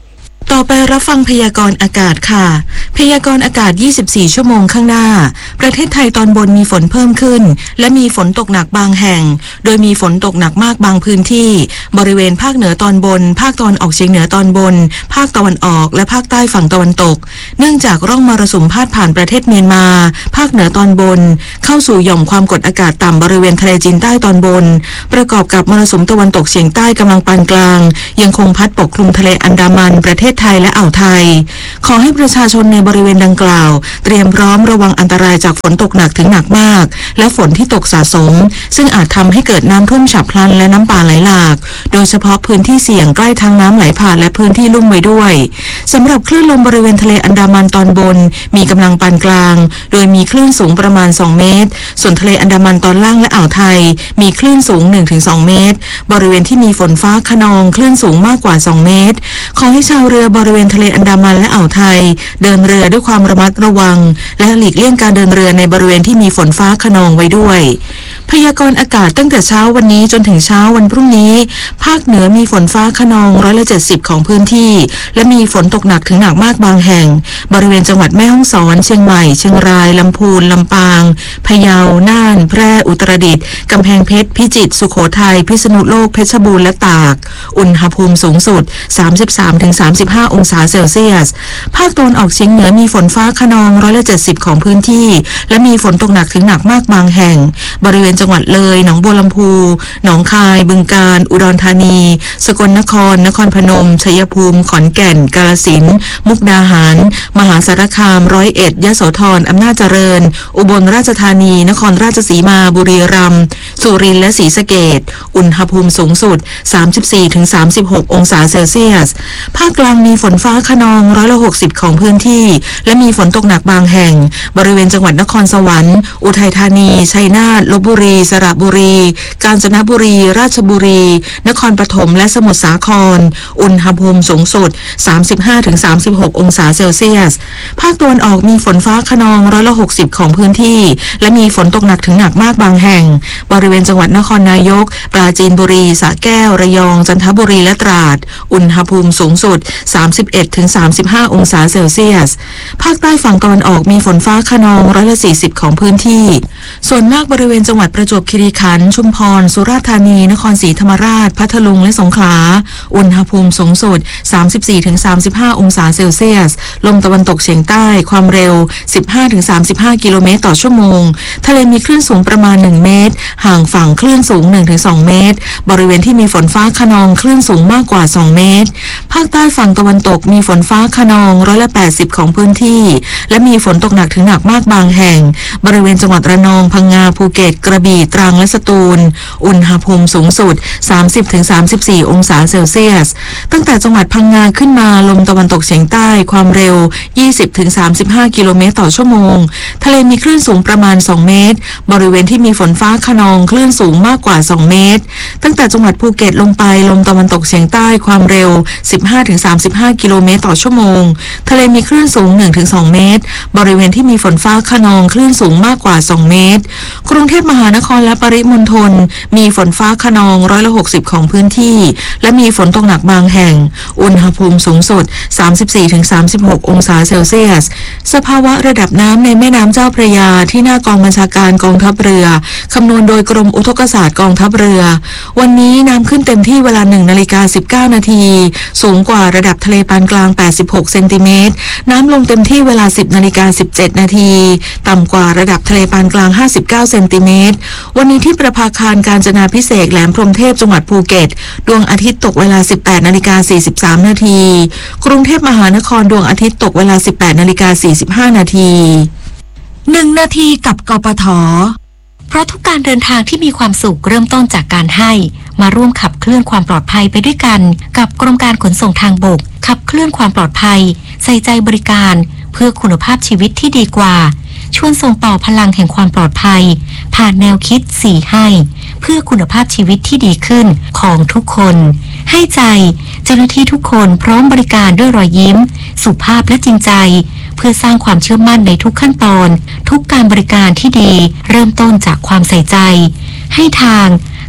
ต่อไปรับฟังพยากรณ์อากาศค่ะพยากรณ์อากาศ24ชั่วโมงข้างหน้าประเทศไทยตอนบนมีฝนเพิ่มขึ้นและมีฝนตกหนักบางแห่งโดยมีฝนตกหนักมากบางพื้นที่บริเวณภาคเหนือตอนบนภาคตะวันออกเฉียงเหนือตอนบนภาคตะวันออกและภาคใต้ฝั่งตะวันตกเนื่องจากร่องมรสุมพาดผ่านประเทศเมียนมาภาคเหนือตอนบนเข้าสู่หย่อมความกดอากาศต่ำบริเวณทะเลจีนใต้ตอนบนประกอบกับมรสุมตะวันตกเฉียงใต้กำลังปานกลางยังคงพัดปกคลุมทะเลอันดามันประเทศไทยและอ่าวไทยขอให้ประชาชนในบริเวณดังกล่าวเตรียมพร้อมระวังอันตรายจากฝนตกหนักถึงหนักมากและฝนที่ตกสะสมซึ่งอาจทำให้เกิดน้ำท่วมฉับพลันและน้ำป่าไหลหลากโดยเฉพาะพื้นที่เสี่ยงใกล้ทางน้ำไหลผ่านและพื้นที่ลุ่มไว้ด้วยสำหรับคลื่นลมบริเวณทะเลอันดามันตอนบนมีกำลังปานกลางโดยมีคลื่นสูงประมาณ2เมตรส่วนทะเลอันดามันตอนล่างและอ่าวไทยมีคลื่นสูง 1-2 เมตรบริเวณที่มีฝนฟ้าคะนองคลื่นสูงมากกว่า2เมตรขอให้ชาวเรือบริเวณทะเลอันดามันและอ่าวไทยเดินเรือด้วยความระมัดระวังและหลีกเลี่ยงการเดินเรือในบริเวณที่มีฝนฟ้าคะนองไว้ด้วยพยากรณ์อากาศตั้งแต่เช้าวันนี้จนถึงเช้าวันพรุ่งนี้ภาคเหนือมีฝนฟ้าคะนอง170ของพื้นที่และมีฝนตกหนักถึงหนักมากบางแห่งบริเวณจังหวัดแม่ฮ่องสอนเชียงใหม่เชียงรายลำพูนลำปางพะเยาน่านแพร่อุตรดิตถ์กำแพงเพชรพิจิตรสุโขทัยพิษณุโลกเพชรบูรณ์และตากอุณหภูมิสูงสุด 33-35 องศาเซลเซียสภาคตะวันออกเฉียงเหนือมีฝนฟ้าคะนอง170ของพื้นที่และมีฝนตกหนักถึงหนักมากบางแห่งบริเวณจังหวัดเลยหนองบัวลำพูหนองคายบึงกาฬอุดรธานีสกลนครนครพนมชัยภูมิขอนแก่นกาฬสินธุ์มุกดาหารมหาสารคาม101ยโสธรอำนาจเจริญอุบลราชธานีนครราชสีมาบุรีรัมย์สุรินทร์และศรีสะเกษอุณหภูมิสูงสุด 34-36 องศาเซลเซียสภาคกลางมีฝนฟ้าคะนอง160ของพื้นที่และมีฝนตกหนักบางแห่งบริเวณจังหวัดนครสวรรค์อุทัยธานีชัยนาทลพบุรีสระบุรีกาญจนบุรีราชบุรีนครปฐมและสมุทรสาครอุณหภูมิสูงสุด 35-36 องศาเซลเซียสภาคตะวันออกมีฝนฟ้าคะนอง160ของพื้นที่และมีฝนตกหนักถึงหนักมากบางแห่งบริเวณจังหวัดนครนายกปราจีนบุรีสระแก้วระยองจันทบุรีและตราดอุณหภูมิสูงสุด 31-35 องศาเซลเซียสภาคใต้ฝั่งตะวันออกมีฝนฟ้าคะนอง140ของพื้นที่ส่วนมากบริเวณจังหวัดประจวบคีรีขันธ์ชุมพรสุราษฎร์ธานีนครศรีธรรมราชพัทลุงและสงขลาอุณหภูมิสูงสุด 34-35 องศาเซลเซียสลมตะวันตกเฉียงใต้ความเร็ว 15-35 กิโลเมตรต่อชั่วโมงทะเลมีคลื่นสูงประมาณ1เมตรห่างฝั่งคลื่นสูง 1-2 เมตรบริเวณที่มีฝนฟ้าคะนองคลื่นสูงมากกว่า2เมตรภาคใต้ฝั่งตะวันตกมีฝนฟ้าคะนอง180ของพื้นที่และมีฝนตกหนักถึงหนักมากบางแห่งบริเวณจังหวัดระนองพังงาภูเก็ตกระบี่ตรังและสตูลอุณหภูมิสูงสุด 30-34 องศาเซลเซียสตั้งแต่จังหวัดพังงาขึ้นมาลมตะวันตกเฉียงใต้ความเร็ว 20-35 กิโลเมตรต่อชั่วโมงทะเลมีคลื่นสูงประมาณ2เมตรบริเวณที่มีฝนฟ้าคะนองคลื่นสูงมากกว่า2เมตรตั้งแต่จังหวัดภูเก็ตลงไปลมตะวันตกเฉียงใต้ความเร็ว 15-35 กิโลเมตรต่อชั่วโมงทะเลมีคลื่นสูง 1-2 เมตรบริเวณที่มีฝนฟ้าคะนองคลื่นสูงมากกว่า2เมตรกรุงเทพมหานครและปริมณฑลมีฝนฟ้าคะนอง160ของพื้นที่และมีฝนตกหนักบางแห่งอุณหภูมิสูงสุด 34-36 องศาเซลเซียสสภาวะระดับน้ำในแม่น้ำเจ้าพระยาที่หน้ากองบัญชาการกองทัพเรือคำนวณโดยกรมอุทกศาสตร์กองทัพเรือวันนี้น้ำขึ้นเต็มที่เวลา 1:19 นาทีสูงกว่าระดับทะเลปานกลาง86เซนติเมตรน้ำลงเต็มที่เวลา 10:17 นาทีต่ำกว่าระดับทะเลปานกลาง59เซนติเมตรวันนี้ที่ประภาคารกาญจนาภิเษกแหลมพรหมเทพจังหวัดภูเก็ตดวงอาทิตย์ตกเวลา 18:43 นาทีกรุงเทพมหานครดวงอาทิตย์ตกเวลา 18:45 นาที 1 นาทีกับกปท.เพราะทุกการเดินทางที่มีความสุขเริ่มต้นจากการให้มาร่วมขับเคลื่อนความปลอดภัยไปด้วยกันกับกรมการขนส่งทางบกขับเคลื่อนความปลอดภัยใส่ใจบริการเพื่อคุณภาพชีวิตที่ดีกว่าชวนส่งต่อพลังแห่งความปลอดภัยผ่านแนวคิด4ให้เพื่อคุณภาพชีวิตที่ดีขึ้นของทุกคนให้ใจเจ้าหน้าที่ทุกคนพร้อมบริการด้วยรอยยิ้มสุภาพและจริงใจเพื่อสร้างความเชื่อมั่นในทุกขั้นตอนทุกการบริการที่ดีเริ่มต้นจากความใส่ใจให้ทาง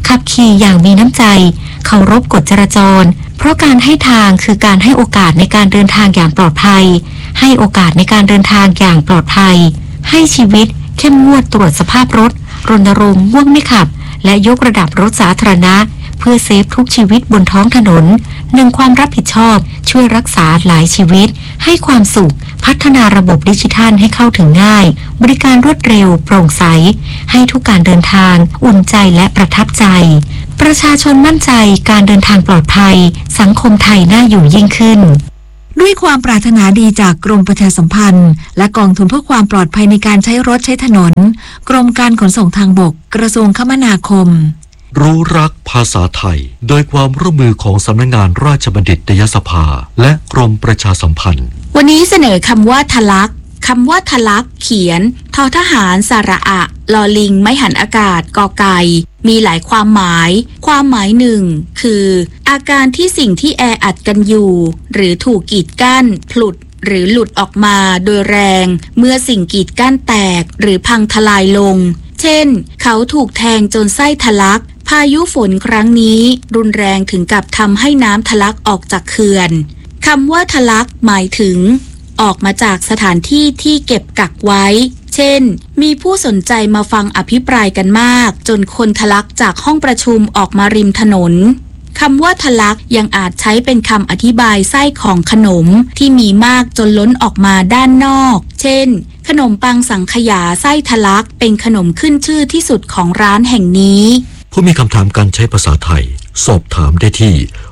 ขับขี่อย่างมีน้ำใจเคารพกฎจราจรเพราะการให้ทางคือการให้โอกาสในการเดินทางอย่างปลอดภัยให้โอกาสในการเดินทางอย่างปลอดภัยให้ชีวิตเข้มงวดตรวจสภาพรถรณรงค์ง่วงไม่ขับและยกระดับรถสาธารณะเพื่อเซฟทุกชีวิตบนท้องถนนหนึ่งความรับผิดชอบช่วยรักษาหลายชีวิตให้ความสุขพัฒนาระบบดิจิทัลให้เข้าถึงง่ายบริการรวดเร็วโปร่งใสให้ทุกการเดินทางอุ่นใจและประทับใจประชาชนมั่นใจการเดินทางปลอดภัยสังคมไทยน่าอยู่ยิ่งขึ้นด้วยความปรารถนาดีจากกรมประชาสัมพันธ์และกองทุนเพื่อความปลอดภัยในการใช้รถใช้ถนนกรมการขนส่งทางบกกระทรวงคมนาคมรู้รักภาษาไทยโดยความร่วมมือของสำนักงานราชบัณฑิตยสภาและกรมประชาสัมพันธ์วันนี้เสนอคำว่าทะลักคำว่าทะลักเขียนทอทหารสระอะลอลิงไม้หันอากาศกอไก่มีหลายความหมายความหมายหนึ่งคืออาการที่สิ่งที่แออัดกันอยู่หรือถูกกีดกั้นผลุดหรือหลุดออกมาโดยแรงเมื่อสิ่งกีดกั้นแตกหรือพังทลายลงเช่นเขาถูกแทงจนไส้ทะลักพายุฝนครั้งนี้รุนแรงถึงกับทำให้น้ำทะลักออกจากเขื่อนคำว่าทะลักหมายถึงออกมาจากสถานที่ที่เก็บกักไว้เช่นมีผู้สนใจมาฟังอภิปรายกันมากจนคนทะลักจากห้องประชุมออกมาริมถนนคำว่าทะลักยังอาจใช้เป็นคำอธิบายไส้ของขนมที่มีมากจนล้นออกมาด้านนอกเช่นขนมปังสังขยาไส้ทะลักเป็นขนมขึ้นชื่อที่สุดของร้านแห่งนี้ผู้มีคำถามการใช้ภาษาไทยสอบถามได้ที่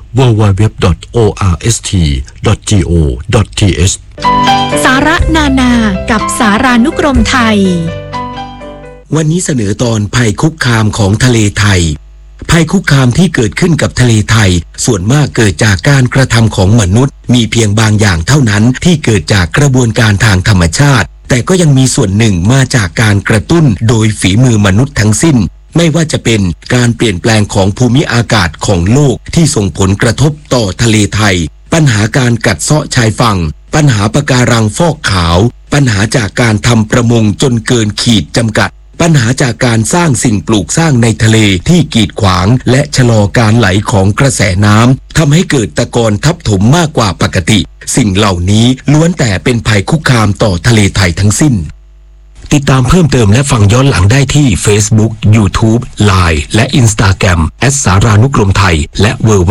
www.orst.go.th สาระนานากับสารานุกรมไทยวันนี้เสนอตอนภัยคุกคามของทะเลไทยภัยคุกคามที่เกิดขึ้นกับทะเลไทยส่วนมากเกิดจากการกระทำของมนุษย์มีเพียงบางอย่างเท่านั้นที่เกิดจากกระบวนการทางธรรมชาติแต่ก็ยังมีส่วนหนึ่งมาจากการกระตุ้นโดยฝีมือมนุษย์ทั้งสิ้นไม่ว่าจะเป็นการเปลี่ยนแปลงของภูมิอากาศของโลกที่ส่งผลกระทบต่อทะเลไทยปัญหาการกัดเซาะชายฝั่งปัญหาปะการังฟอกขาวปัญหาจากการทำประมงจนเกินขีดจำกัดปัญหาจากการสร้างสิ่งปลูกสร้างในทะเลที่กีดขวางและชะลอการไหลของกระแสน้ำทำให้เกิดตะกอนทับถมมากกว่าปกติสิ่งเหล่านี้ล้วนแต่เป็นภัยคุกคามต่อทะเลไทยทั้งสิ้นติดตามเพิ่มเติมและฟังย้อนหลังได้ที่ Facebook, YouTube, Line และ Instagram @ สารานุกรมไทยและ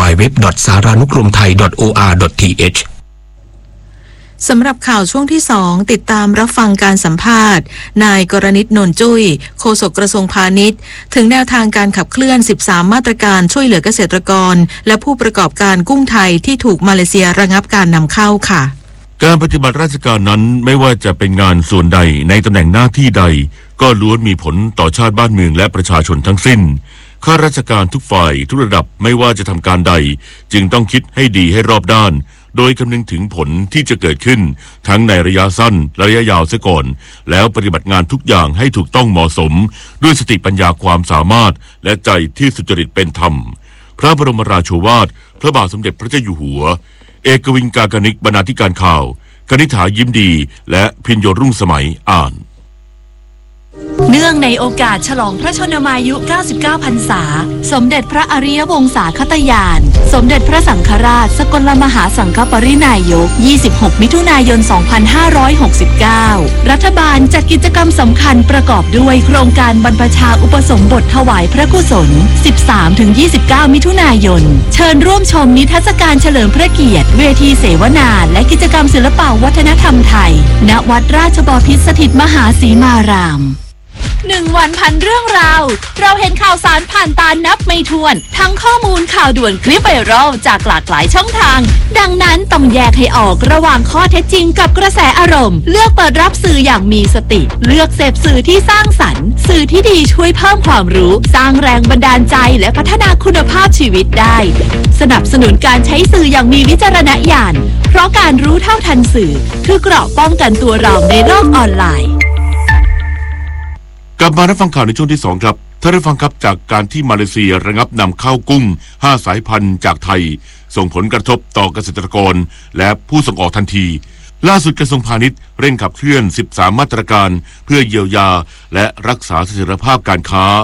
www.saranukromthai.or.th สำหรับข่าวช่วงที่2ติดตามรับฟังการสัมภาษณ์นายกรณิต นนจุ้ยโฆษกกระทรวงพาณิชย์ถึงแนวทางการขับเคลื่อน13มาตรการช่วยเหลือเกษตรกรและผู้ประกอบการกุ้งไทยที่ถูกมาเลเซียระงับการนำเข้าค่ะการปฏิบัติราชการนั้นไม่ว่าจะเป็นงานส่วนใดในตำแหน่งหน้าที่ใดก็ล้วนมีผลต่อชาติบ้านเมืองและประชาชนทั้งสิ้นข้าราชการทุกฝ่ายทุกระดับไม่ว่าจะทำการใดจึงต้องคิดให้ดีให้รอบด้านโดยคำนึงถึงผลที่จะเกิดขึ้นทั้งในระยะสั้นและระยะยาวเสียก่อนแล้วปฏิบัติงานทุกอย่างให้ถูกต้องเหมาะสมด้วยสติปัญญาความสามารถและใจที่สุจริตเป็นธรรมพระบรมราโชวาทพระบาทสมเด็จพระเจ้าอยู่หัวเอกวิงกากนิกบรรณาธิการข่าวกนิษฐายิ้มดีและพิญโยรุ่งสมัยอ่านเนื่องในโอกาสฉลองพระชนมายุ 99 พรรษาสมเด็จพระอริยวงศาคตญาณสมเด็จพระสังฆราชสกลมหาสังฆปรินายก 26 มิถุนายน 2569 รัฐบาลจัดกิจกรรมสำคัญประกอบด้วยโครงการบรรพชาอุปสมบทถวายพระกุศล 13-29 มิถุนายนเชิญร่วมชมนิทรรศการเฉลิมพระเกียรติเวทีเสวนาและกิจกรรมศิลปวัฒนธรรมไทยณวัดราชบพิตรสถิตมหาสีมาราม1 วันพันเรื่องราวเราเห็นข่าวสารผ่านตานับไม่ถ้วนทั้งข้อมูลข่าวด่วนคลิปไวรัลจากหลากหลายช่องทางดังนั้นต้องแยกให้ออกระหว่างข้อเท็จจริงกับกระแสอารมณ์เลือกเปิดรับสื่ออย่างมีสติเลือกเสพสื่อที่สร้างสรรค์สื่อที่ดีช่วยเพิ่มความรู้สร้างแรงบันดาลใจและพัฒนาคุณภาพชีวิตได้สนับสนุนการใช้สื่ออย่างมีวิจารณญาณเพราะการรู้เท่าทันสื่อคือเกราะป้องกันตัวเราในโลกออนไลน์กลับมารับฟังข่าวในช่วงที่2ครับท่านได้ฟังครับจากการที่มาเลเซียระงับนำเข้ากุ้ง5สายพันธุ์จากไทยส่งผลกระทบต่อเกษตรกรและผู้ส่งออกทันทีล่าสุดกระทรวงพาณิชย์เร่งขับเคลื่อน13มาตรการเพื่อเยียวยาและรักษาเสถียรภาพการค้า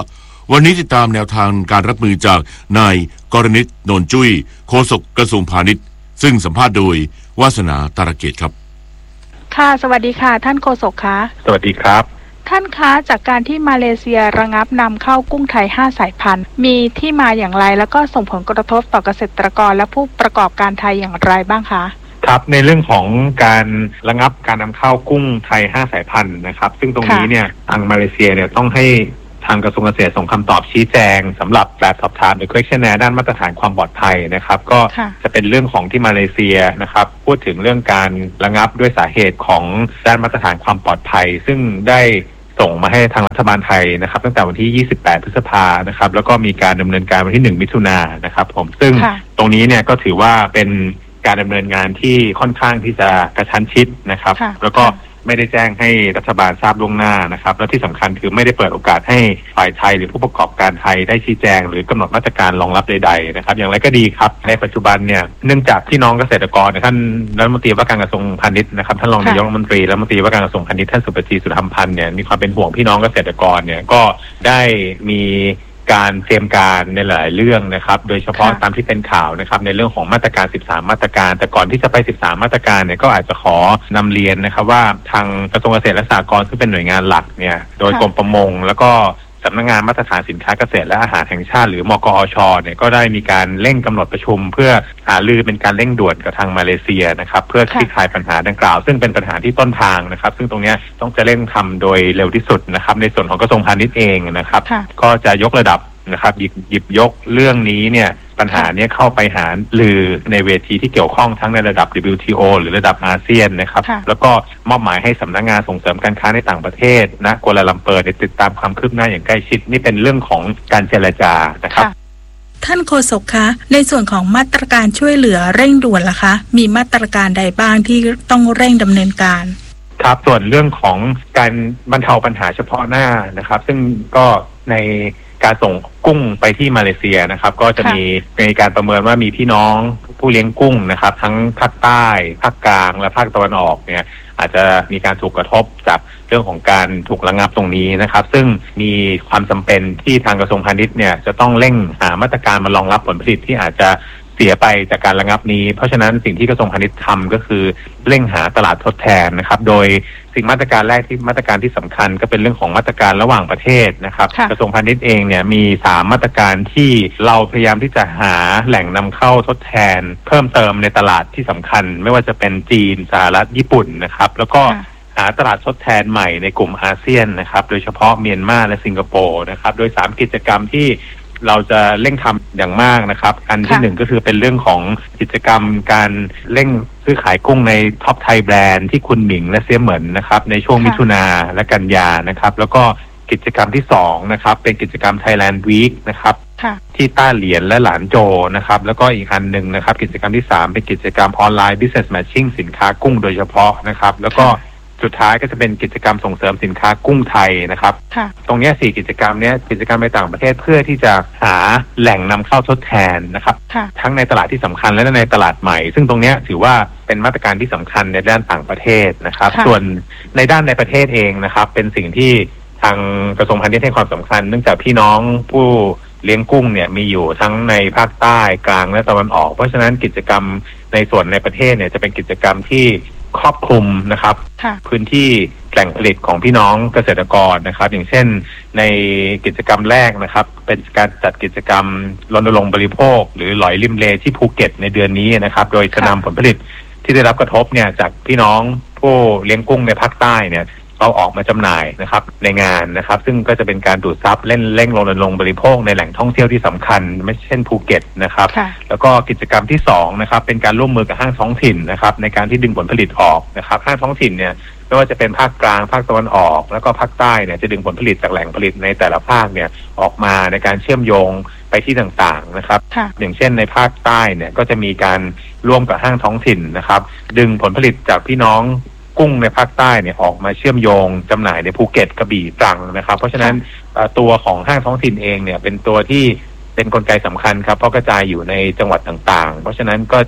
วันนี้ติดตามแนวทางการรับมือจากนายกรณิต โนนจุ้ยโฆษกกระทรวงพาณิชย์ซึ่งสัมภาษณ์โดยวาสนาตระเกตครับค่ะสวัสดีค่ะท่านโฆษกคะสวัสดีครับท่านคะจากการที่มาเลเซียระงับนำเข้ากุ้งไทย5สายพันธุ์มีที่มาอย่างไรแล้วก็ส่งผลกระทบต่อเกษตรกรและผู้ประกอบการไทยอย่างไรบ้างคะครับในเรื่องของการระงับการนำเข้ากุ้งไทย5สายพันธุ์นะครับซึ่งตรงนี้เนี่ยทางมาเลเซียเนี่ยต้องให้ทางกระทรวงเกษตรส่งคำตอบชี้แจงสำหรับแบบสอบถามหรือ questionnaire ด้านมาตรฐานความปลอดภัยนะครับก็จะเป็นเรื่องของที่มาเลเซียนะครับพูดถึงเรื่องการระงับด้วยสาเหตุของด้านมาตรฐานความปลอดภัยซึ่งได้ส่งมาให้ทางรัฐบาลไทยนะครับตั้งแต่วันที่28พฤษภานะครับแล้วก็มีการดำเนินการวันที่1มิถุนายนนะครับผมซึ่งตรงนี้เนี่ยก็ถือว่าเป็นการดำเนินงานที่ค่อนข้างที่จะกระชั้นชิดนะครับแล้วก็ไม่ได้แจ้งให้รัฐบาลทราบล่วงหน้านะครับและที่สำคัญคือไม่ได้เปิดโอกาสให้ฝ่ายไทยหรือผู้ประกอบการไทยได้ชี้แจงหรือกำหนดมาตรการรองรับใดๆนะครับอย่างไรก็ดีครับในปัจจุบันเนี่ยเนื่องจากพี่น้องเกษตรกรท่านรัฐมนตรีว่าการกระทรวงพาณิชย์นะครับท่านรองนายกรัฐมนตรีและรัฐมนตรีว่าการกระทรวงพาณิชย์ท่านสุปจีสุธรรมพันธ์เนี่ยมีความเป็นห่วงพี่น้องเกษตรกรเนี่ยก็ได้มีการเตรียมการในหลายเรื่องนะครับโดยเฉพาะตามที่เป็นข่าวนะครับในเรื่องของมาตรการ13มาตรการแต่ก่อนที่จะไป13มาตรการเนี่ยก็อาจจะขอนำเรียนนะครับว่าทางกระทรวงเกษตรและสหกรณ์ซึ่งเป็นหน่วยงานหลักเนี่ยโดยกรมประมงแล้วก็สำนักงานมาตรฐานสินค้าเกษตรและอาหารแห่งชาติหรือมกอชเนี่ยก็ได้มีการเร่งกำหนดประชุมเพื่อหารือเป็นการเร่งด่วนกับทางมาเลเซียนะครับเพื่อคลี่คลายปัญหาดังกล่าวซึ่งเป็นปัญหาที่ต้นทางนะครับซึ่งตรงนี้ต้องจะเร่งทำโดยเร็วที่สุดนะครับในส่วนของกระทรวงพาณิชย์เองนะครับก็จะยกระดับนะครับหยิบยกเรื่องนี้เนี่ยปัญหาเนี้ยเข้าไปหาลือในเวทีที่เกี่ยวข้องทั้งในระดับ WTO หรือระดับอาเซียนนะครับแล้วก็มอบหมายให้สำนักงานส่งเสริมการค้าในต่างประเทศณกัวลาลัมเปอร์ติดตามความคืบหน้าอย่างใกล้ชิดนี่เป็นเรื่องของการเจรจานะครับท่านโฆษกคะในส่วนของมาตรการช่วยเหลือเร่งด่วนล่ะคะมีมาตรการใดบ้างที่ต้องเร่งดำเนินการครับส่วนเรื่องของการบรรเทาปัญหาเฉพาะหน้านะครับซึ่งก็ในการส่งกุ้งไปที่มาเลเซียนะครับก็จะมีการประเมินว่ามีพี่น้องผู้เลี้ยงกุ้งนะครับทั้งภาคใต้ภาคกลางและภาคตะวันออกเนี่ยอาจจะมีการถูกกระทบจากเรื่องของการถูกระงับตรงนี้นะครับซึ่งมีความจำเป็นที่ทางกระทรวงพาณิชย์เนี่ยจะต้องเร่งหามาตรการมารองรับผลผลิตที่อาจจะเสียไปจากการระงับนี้เพราะฉะนั้นสิ่งที่กระทรวงพาณิชย์ทำก็คือเร่งหาตลาดทดแทนนะครับโดยสิ่งมาตรการแรกที่มาตรการที่สำคัญก็เป็นเรื่องของมาตรการระหว่างประเทศนะครับกระทรวงพาณิชย์เองเนี่ยมี3มาตรการที่เราพยายามที่จะหาแหล่งนำเข้าทดแทนเพิ่มเติมในตลาดที่สำคัญไม่ว่าจะเป็นจีนสหรัฐญี่ปุ่นนะครับแล้วก็หาตลาดทดแทนใหม่ในกลุ่มอาเซียนนะครับโดยเฉพาะเมียนมาและสิงคโปร์นะครับโดย3กิจกรรมที่เราจะเร่งทำอย่างมากนะครับอันที่1ก็คือเป็นเรื่องของกิจกรรมการเร่งซื้อขายกุ้งในท็อปไทยแบรนด์ที่คุณหมิงและเสี่ยเหมินนะครับในช่วงมิถุนาและกันยานะครับแล้วก็กิจกรรมที่2นะครับเป็นกิจกรรม Thailand Week นะครับที่ต้าเหลียนและหลานโจนะครับแล้วก็อีกอันหนึ่งนะครับกิจกรรมที่3เป็นกิจกรรมออนไลน์ Business Matching สินค้ากุ้งโดยเฉพาะนะครับแล้วก็สุดท้ายก็จะเป็นกิจกรรมส่งเสริมสินค้ากุ้งไทยนะครับตรงนี้4กิจกรรมนี้กิจกรรมในต่างประเทศเพื่อที่จะหาแหล่งนำเข้าทดแทนนะครับทั้งในตลาดที่สำคัญและในตลาดใหม่ซึ่งตรงนี้ถือว่าเป็นมาตรการที่สำคัญในด้านต่างประเทศนะครับส่วนในด้านในประเทศเองนะครับเป็นสิ่งที่ทางกระทรวงพาณิชย์ให้ความสำคัญเนื่องจากพี่น้องผู้เลี้ยงกุ้งเนี่ยมีอยู่ทั้งในภาคใต้กลางและตะวันออกเพราะฉะนั้นกิจกรรมในส่วนในประเทศเนี่ยจะเป็นกิจกรรมที่ครอบคลุมนะครับพื้นที่แหล่งผลิตของพี่น้องเกษตรกรนะครับอย่างเช่นในกิจกรรมแรกนะครับเป็นการจัดกิจกรรมรณรงค์บริโภคหรือหลอยริมเลที่ภูเก็ตในเดือนนี้นะครับโดยจะนำผลผลิตที่ได้รับกระทบเนี่ยจากพี่น้องผู้เลี้ยงกุ้งในภาคใต้เนี่ยเราออกมาจำหน่ายนะครับในงานนะครับซึ่งก็จะเป็นการดูดซับเร่งรณรงค์บริโภคในแหล่งท่องเที่ยวที่สำคัญไม่เช่นภูเก็ตนะครับแล้วก็กิจกรรมที่2นะครับเป็นการร่วมมือกับห้างท้องถิ่นนะครับในการที่ดึงผลผลิตออกนะครับห้างท้องถิ่นเนี่ยไม่ว่าจะเป็นภาคกลางภาคตะวันออกแล้วก็ภาคใต้เนี่ยจะดึงผลผลิตจากแหล่งผลิตในแต่ละภาคเนี่ยออกมาในการเชื่อมโยงไปที่ต่างๆนะครับอย่างเช่นในภาคใต้เนี่ยก็จะมีการร่วมกับห้างท้องถิ่นนะครับดึงผลผลิตจากพี่น้องกุ้งในภาคใต้เนี่ยออกมาเชื่อมโยงจำหน่ายในภูเก็ตกระบี่ตรังนะครับเพราะฉะนั้นตัวของห้างท้องถิ่นเองเนี่ยเป็นตัวที่เป็นกลไกสำคัญครับเพราะกระจายอยู่ในจังหวัดต่างๆเพราะฉะนั้นก็จะ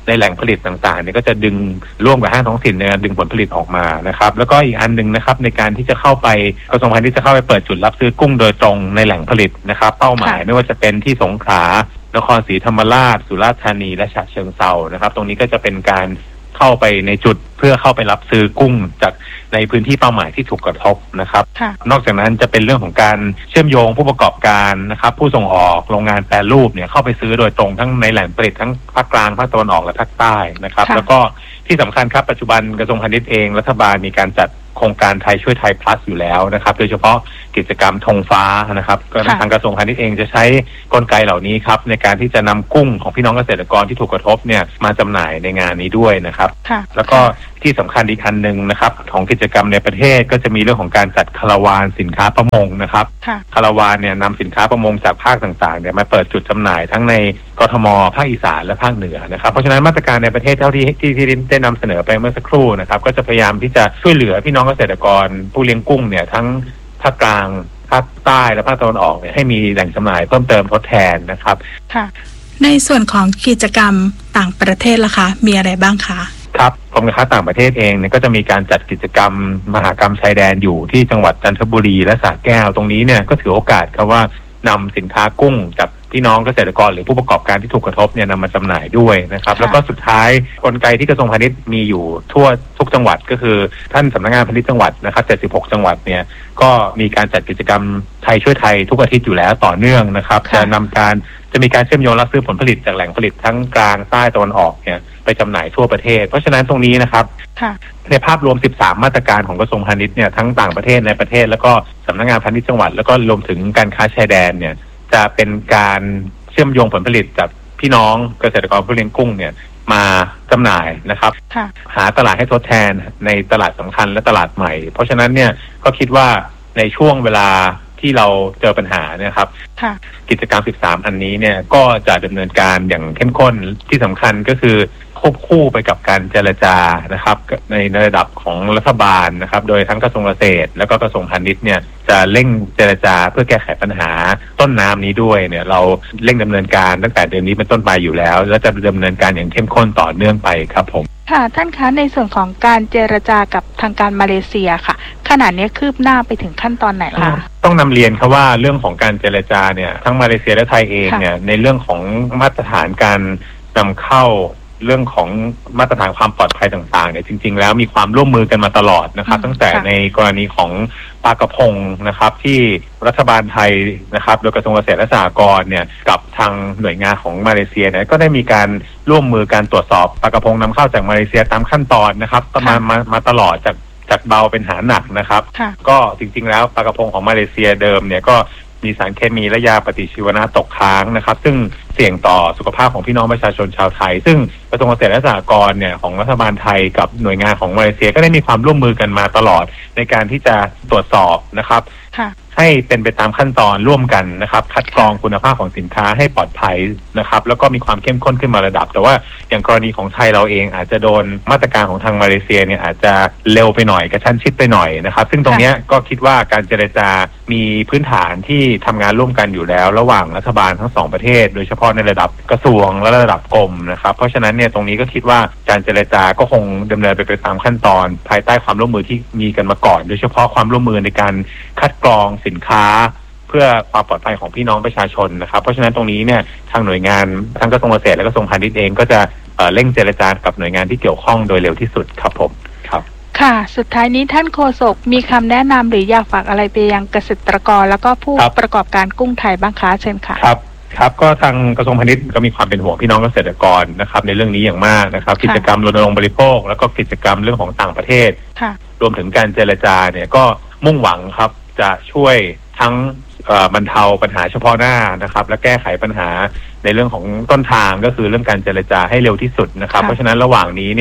ในแหล่งผลิตต่างๆเนี่ยก็จะดึงร่วมกับห้างท้องถิ่นในการดึงผลผลิตออกมานะครับแล้วก็อีกอันหนึ่งนะครับในการที่จะเข้าไปกระทรวงพาณิชย์จะเข้าไปเปิดจุดรับซื้อกุ้งโดยตรงในแหล่งผลิตนะครับเป้าหมายไม่ว่าจะเป็นที่สงขลานครศรีธรรมราชสุราษฎร์ธานีและฉะเชิงเทรานะครับตรงนี้ก็จะเป็นการเข้าไปในจุดเพื่อเข้าไปรับซื้อกุ้งจากในพื้นที่เป้าหมายที่ถูกกระทบนะครับนอกจากนั้นจะเป็นเรื่องของการเชื่อมโยงผู้ประกอบการนะครับผู้ส่งออกโรงงานแปรรูปเนี่ยเข้าไปซื้อโดยตรงทั้งในแหล่งผลิตทั้งภาคกลางภาคตะวันออกและภาคใต้นะครับแล้วก็ที่สำคัญครับปัจจุบันกระทรวงพาณิชย์เองรัฐบาลมีการจัดโครงการไทยช่วยไทย plus อยู่แล้วนะครับโดยเฉพาะกิจกรรมธงฟ้านะครับก็ทางกระทรวงพาณิชย์เองจะใช้กลไกเหล่านี้ครับในการที่จะนำกุ้งของพี่น้องเกษตรกรที่ถูกกระทบเนี่ยมาจำหน่ายในงานนี้ด้วยนะครับแล้วก็ที่สำคัญอีกอันหนึ่งนะครับของกิจกรรมในประเทศก็จะมีเรื่องของการจัดคาราวานสินค้าประมงนะครับคาราวานเนี่ยนำสินค้าประมงจากภาคต่างๆเนี่ยมาเปิดจุดจำหน่ายทั้งในกทมภาคอีสานและภาคเหนือนะครับเพราะฉะนั้นมาตรการในประเทศเท่าที่ได้นำเสนอไปเมื่อสักครู่นะครับก็จะพยายามที่จะช่วยเหลือพี่น้องเกษตรกรผู้เลี้ยงกุ้งเนี่ยทั้งภาคกลางภาคใต้และภาคตะวันออกเนี่ยให้มีแหล่งจำหน่ายเพิ่มเติมทดแทนนะครับค่ะในส่วนของกิจกรรมต่างประเทศล่ะคะมีอะไรบ้างคะครับกรมการค้าต่างประเทศเองเนี่ยก็จะมีการจัดกิจกรรมมหกรรมชายแดนอยู่ที่จังหวัดจันทบุรีและสระแก้วตรงนี้เนี่ยก็ถือโอกาสครับว่านำสินค้ากุ้งจากพี่น้องเกษตรกรหรือผู้ประกอบการที่ถูกกระทบเนี่ยนำมาจำหน่ายด้วยนะครับแล้วก็สุดท้ายกลไกที่กระทรวงพาณิชย์มีอยู่ทั่วทุกจังหวัดก็คือท่านสำนักงานพาณิชย์จังหวัดนะครับ76จังหวัดเนี่ยก็มีการจัดกิจกรรมไทยช่วยไทยทุกอาทิตย์อยู่แล้วต่อเนื่องนะครับจะมีการเชื่อมโยงรับซื้อผลผลิตจากแหล่งผลิตทั้งกลางใต้ตะวันออกเนี่ยไปจำหน่ายทั่วประเทศเพราะฉะนั้นตรงนี้นะครับในภาพรวม13มาตรการของกระทรวงพาณิชย์เนี่ยทั้งต่างประเทศในประเทศแล้วก็สำนักงานพาณิชย์จังหวัดแล้วก็รวมถึงการค้าชายแดนเนี่ยจะเป็นการเชื่อมโยงผลผลิตจากพี่น้องเกษตรกรผู้เลี้ยงกุ้งเนี่ยมาจำหน่ายนะครับหาตลาดให้ทดแทนในตลาดสำคัญและตลาดใหม่เพราะฉะนั้นเนี่ยก็คิดว่าในช่วงเวลาที่เราเจอปัญหาเนี่ยครับกิจกรรม13อันนี้เนี่ยก็จะดำเนินการอย่างเข้มข้นที่สำคัญก็คือควบคู่ไปกับการเจรจานะครับในระดับของรัฐบาลนะครับโดยทั้งกระทรวงเกษตรแล้วก็กระทรวงพาณิชย์เนี่ยจะเร่งเจรจาเพื่อแก้ไขปัญหาต้นน้ำนี้ด้วยเนี่ยเราเร่งดำเนินการตั้งแต่เดือนนี้เป็นต้นไปอยู่แล้วและจะดำเนินการอย่างเข้มข้นต่อเนื่องไปครับผมค่ะท่านคะในส่วนของการเจรจากับทางการมาเลเซียค่ะขณะนี้คืบหน้าไปถึงขั้นตอนไหนล่ะต้องนำเรียนครับว่าเรื่องของการเจรจาเนี่ยทั้งมาเลเซียและไทยเองเนี่ยในเรื่องของมาตรฐานการนำเข้าเรื่องของมาตรฐานความปลอดภัยต่างๆเนี่ยจริงๆแล้วมีความร่วมมือกันมาตลอดนะครับตั้งแต่ในกรณีของปลากระพงนะครับที่รัฐบาลไทยนะครับโดยกระทรวงเกษตรและสหกรณ์เนี่ยกับทางหน่วยงานของมาเลเซียเนี่ยก็ได้มีการร่วมมือการตรวจสอบปลากระพงนำเข้าจากมาเลเซียตามขั้นตอนนะครับมาตลอดจากเบาเป็นหาหนักนะครับก็จริงๆแล้วปลากระพงของมาเลเซียเดิมเนี่ยก็มีสารเคมีและยาปฏิชีวนะตกค้างนะครับซึ่งเสี่ยงต่อสุขภาพของพี่น้องประชาชนชาวไทยซึ่งกระทรวงเกษตรและสหกรณ์เนี่ยของรัฐบาลไทยกับหน่วยงานของมาเลเซียก็ได้มีความร่วมมือกันมาตลอดในการที่จะตรวจสอบนะครับให้เป็นไปตามขั้นตอนร่วมกันนะครับคัดกรองคุณภาพของสินค้าให้ปลอดภัยนะครับแล้วก็มีความเข้มข้นขึ้นมาระดับแต่ว่าอย่างกรณีของไทยเราเองอาจจะโดนมาตรการของทางมาเลเซียเนี่ยอาจจะเร็วไปหน่อยกระชั้นชิดไปหน่อยนะครับซึ่งตรงนี้ก็คิดว่าการเจรจามีพื้นฐานที่ทำงานร่วมกันอยู่แล้วระหว่างรัฐบาลทั้งสองประเทศโดยเฉพาะในระดับกระทรวงและระดับกรมนะครับเพราะฉะนั้นเนี่ยตรงนี้ก็คิดว่าการเจรจาก็คงดำเนินไปตามขั้นตอนภายใต้ความร่วมมือที่มีกันมาก่อนโดยเฉพาะความร่วมมือในการคัดกรองสินค้าเพื่อความปลอดภัยของพี่น้องประชาชนนะครับเพราะฉะนั้นตรงนี้เนี่ยทางหน่วยงานทั้งกระทรวงเกษตรและกระทรวงพาณิชย์เองก็จะเร่งเจรจากับหน่วยงานที่เกี่ยวข้องโดยเร็วที่สุดครับผมครับค่ะสุดท้ายนี้ท่านโฆษกมีคำแนะนำหรืออยากฝากอะไรไปยังเกษตรกรแล้วก็ผู้ประกอบการกุ้งไทยบ้างคะเชิญค่ะครับก็ทางกระทรวงพาณิชย์ก็มีความเป็นห่วงพี่น้องเกษตรกรนะครับในเรื่องนี้อย่างมากนะครับกิจกรรมรณรงค์บริโภคแล้วก็กิจกรรมเรื่องของต่างประเทศรวมถึงการเจรจาเนี่ยก็มุ่งหวังครับจะช่วยทั้งบรรเทาปัญหาเฉพาะหน้านะครับและแก้ไขปัญหาในเรื่องของต้นทางก็คือเรื่องการเจรจาให้เร็วที่สุดนะครับเพราะฉะนั้นระหว่างนี้เนี่ย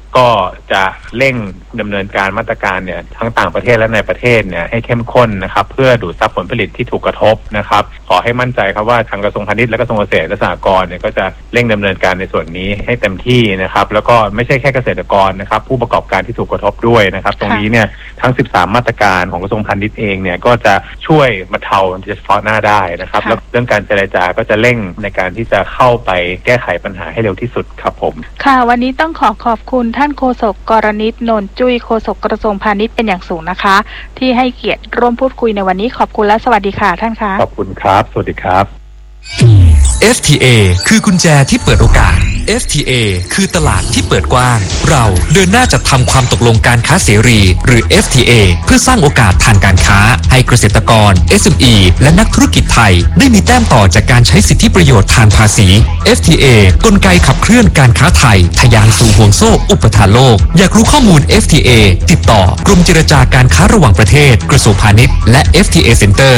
ก็จะเร่งดำเนินการมาตรการเนี่ยทั้งต่างประเทศและในประเทศเนี่ยให้เข้มข้นนะครับเพื่อดูดซับผลผลิตที่ถูกกระทบนะครับขอให้มั่นใจครับว่าทางกระทรวงพาณิชย์และกระทรวงเกษตรและสหกรณ์เนี่ยก็จะเร่งดำเนินการในส่วนนี้ให้เต็มที่นะครับแล้วก็ไม่ใช่แค่เกษตรกรนะครับผู้ประกอบการที่ถูกกระทบด้วยนะครับตรงนี้เนี่ยทั้ง13มาตรการของกระทรวงพาณิชย์เองเนี่ยก็จะช่วยบรรเทาเฉพาะหน้าได้นะครับแล้วเรื่องการเจรจาก็จะเร่งในการที่จะเข้าไปแก้ไขปัญหาให้เร็วที่สุดครับผมค่ะวันนี้ต้องขอบคุณท่านโฆษกกรณิต นนท์จุ้ยโฆษกกระทรวงพาณิชย์เป็นอย่างสูงนะคะที่ให้เกียรติร่วมพูดคุยในวันนี้ขอบคุณและสวัสดีค่ะท่านคะขอบคุณครับสวัสดีครับ FTA คือกุญแจที่เปิดโอกาส FTA คือตลาดที่เปิดกว้างเราเดินหน้าจัดทำความตกลงการค้าเสรีหรือ FTA เพื่อสร้างโอกาสทางการค้าให้เกษตรกร SME และนักธุรกิจไทยได้มีแต้มต่อจากการใช้สิทธิประโยชน์ทางภาษี FTA กลไกขับเคลื่อนการค้าไทยทะยานสู่ห่วงโซ่อุปทานโลกอยากรู้ข้อมูล FTA ติดต่อกรมเจรจาการค้าระหว่างประเทศกระทรวงพาณิชย์และ FTA Center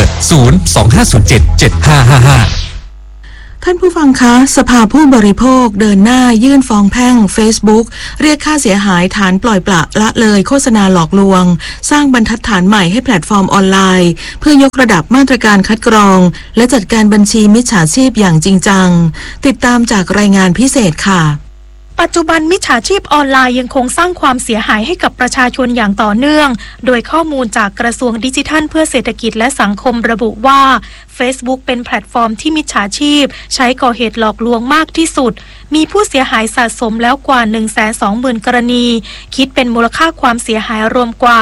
025077555 ท่านผู้ฟังคะสภาผู้บริโภคเดินหน้ายื่นฟ้องแพ่ง Facebook เรียกค่าเสียหายฐานปล่อยปละละเลยโฆษณาหลอกลวงสร้างบรรทัดฐานใหม่ให้แพลตฟอร์มออนไลน์เพื่อยกระดับมาตรการคัดกรองและจัดการบัญชีมิจฉาชีพอย่างจริงจังติดตามจากรายงานพิเศษค่ะปัจจุบันมิจฉาชีพออนไลน์ยังคงสร้างความเสียหายให้กับประชาชนอย่างต่อเนื่องโดยข้อมูลจากกระทรวงดิจิทัลเพื่อเศรษฐกิจและสังคมระบุว่า Facebook เป็นแพลตฟอร์มที่มิจฉาชีพใช้ก่อเหตุหลอกลวงมากที่สุดมีผู้เสียหายสะสมแล้วกว่า 120,000 กรณีคิดเป็นมูลค่าความเสียหายรวมกว่า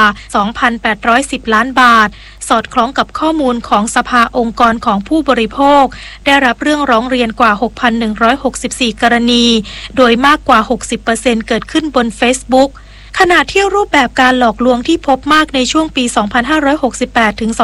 2,810 ล้านบาทสอดคล้องกับข้อมูลของสภาองค์กรของผู้บริโภคได้รับเรื่องร้องเรียนกว่า 6,164 กรณีโดยมากกว่า 60% เกิดขึ้นบน Facebookขณะที่รูปแบบการหลอกลวงที่พบมากในช่วงปี 2568 ถึง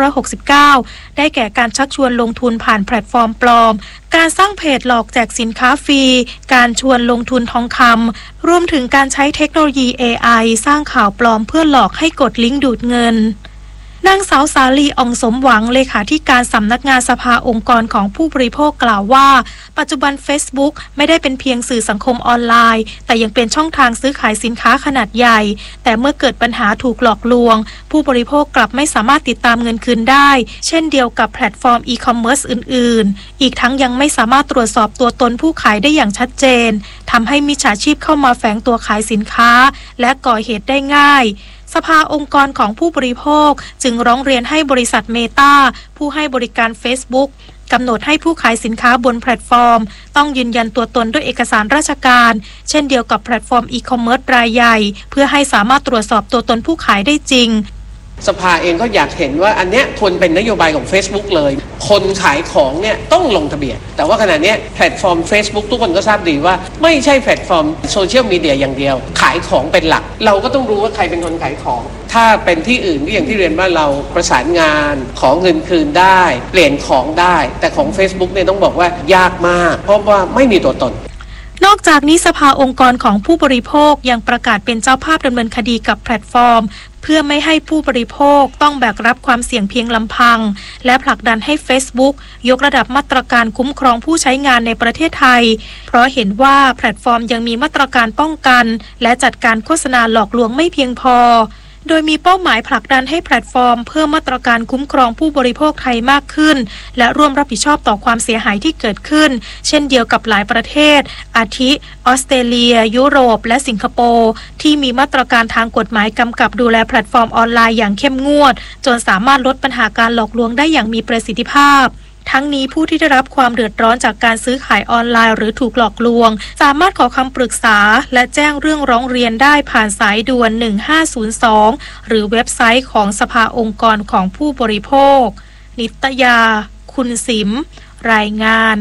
2569 ได้แก่การชักชวนลงทุนผ่านแพลตฟอร์มปลอมการสร้างเพจหลอกแจกสินค้าฟรีการชวนลงทุนทองคำรวมถึงการใช้เทคโนโลยี AI สร้างข่าวปลอมเพื่อหลอกให้กดลิงก์ดูดเงินนางสาวสาลีอ่องสมหวังเลขาธิการสำนักงานสภาองค์กรของผู้บริโภคกล่าวว่าปัจจุบัน Facebook ไม่ได้เป็นเพียงสื่อสังคมออนไลน์แต่ยังเป็นช่องทางซื้อขายสินค้าขนาดใหญ่แต่เมื่อเกิดปัญหาถูกหลอกลวงผู้บริโภคกลับไม่สามารถติดตามเงินคืนได้เช่นเดียวกับแพลตฟอร์มอีคอมเมิร์ซอื่นๆอีกทั้งยังไม่สามารถตรวจสอบตัวตนผู้ขายได้อย่างชัดเจนทำให้มิจฉาชีพเข้ามาแฝงตัวขายสินค้าและก่อเหตุได้ง่ายสภาองค์กรของผู้บริโภคจึงร้องเรียนให้บริษัทเมตาผู้ให้บริการ Facebook กำหนดให้ผู้ขายสินค้าบนแพลตฟอร์มต้องยืนยันตัวตนด้วยเอกสารราชการเช่นเดียวกับแพลตฟอร์มอีคอมเมิร์ซรายใหญ่เพื่อให้สามารถตรวจสอบตัวตนผู้ขายได้จริงสภาเองก็อยากเห็นว่าอันเนี้ยควรเป็นนโยบายของ Facebook เลยคนขายของเนี่ยต้องลงทะเบียนแต่ว่าขณะนี้แพลตฟอร์ม Facebook ทุกคนก็ทราบดีว่าไม่ใช่แพลตฟอร์มโซเชียลมีเดียอย่างเดียวขายของเป็นหลักเราก็ต้องรู้ว่าใครเป็นคนขายของถ้าเป็นที่อื่นก็อย่างที่เรียนว่าเราประสานงานขอเงินคืนได้เปลี่ยนของได้แต่ของ Facebook เนี่ยต้องบอกว่ายากมากเพราะว่าไม่มีตัวตนนอกจากนี้สภาองค์กรของผู้บริโภคยังประกาศเป็นเจ้าภาพดำเนินคดีกับแพลตฟอร์มเพื่อไม่ให้ผู้บริโภคต้องแบกรับความเสี่ยงเพียงลำพังและผลักดันให้ Facebook ยกระดับมาตรการคุ้มครองผู้ใช้งานในประเทศไทยเพราะเห็นว่าแพลตฟอร์มยังมีมาตรการป้องกันและจัดการโฆษณาหลอกลวงไม่เพียงพอโดยมีเป้าหมายผลักดันให้แพลตฟอร์มเพิ่มมาตรการคุ้มครองผู้บริโภคไทยมากขึ้นและร่วมรับผิดชอบต่อความเสียหายที่เกิดขึ้นเช่นเดียวกับหลายประเทศอาทิออสเตรเลียยุโรปและสิงคโปร์ที่มีมาตรการทางกฎหมายกำกับดูแลแพลตฟอร์มออนไลน์อย่างเข้มงวดจนสามารถลดปัญหาการหลอกลวงได้อย่างมีประสิทธิภาพทั้งนี้ผู้ที่ได้รับความเดือดร้อนจากการซื้อขายออนไลน์หรือถูกหลอกลวงสามารถขอคำปรึกษาและแจ้งเรื่องร้องเรียนได้ผ่านสายด่วน1502หรือเว็บไซต์ของสภาองค์กรของผู้บริโภคนิตยาคุณสิมรายงาน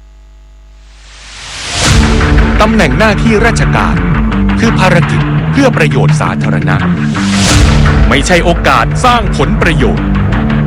ตำแหน่งหน้าที่ราชการคือภารกิจเพื่อประโยชน์สาธารณะไม่ใช่โอกาสสร้างผลประโยชน์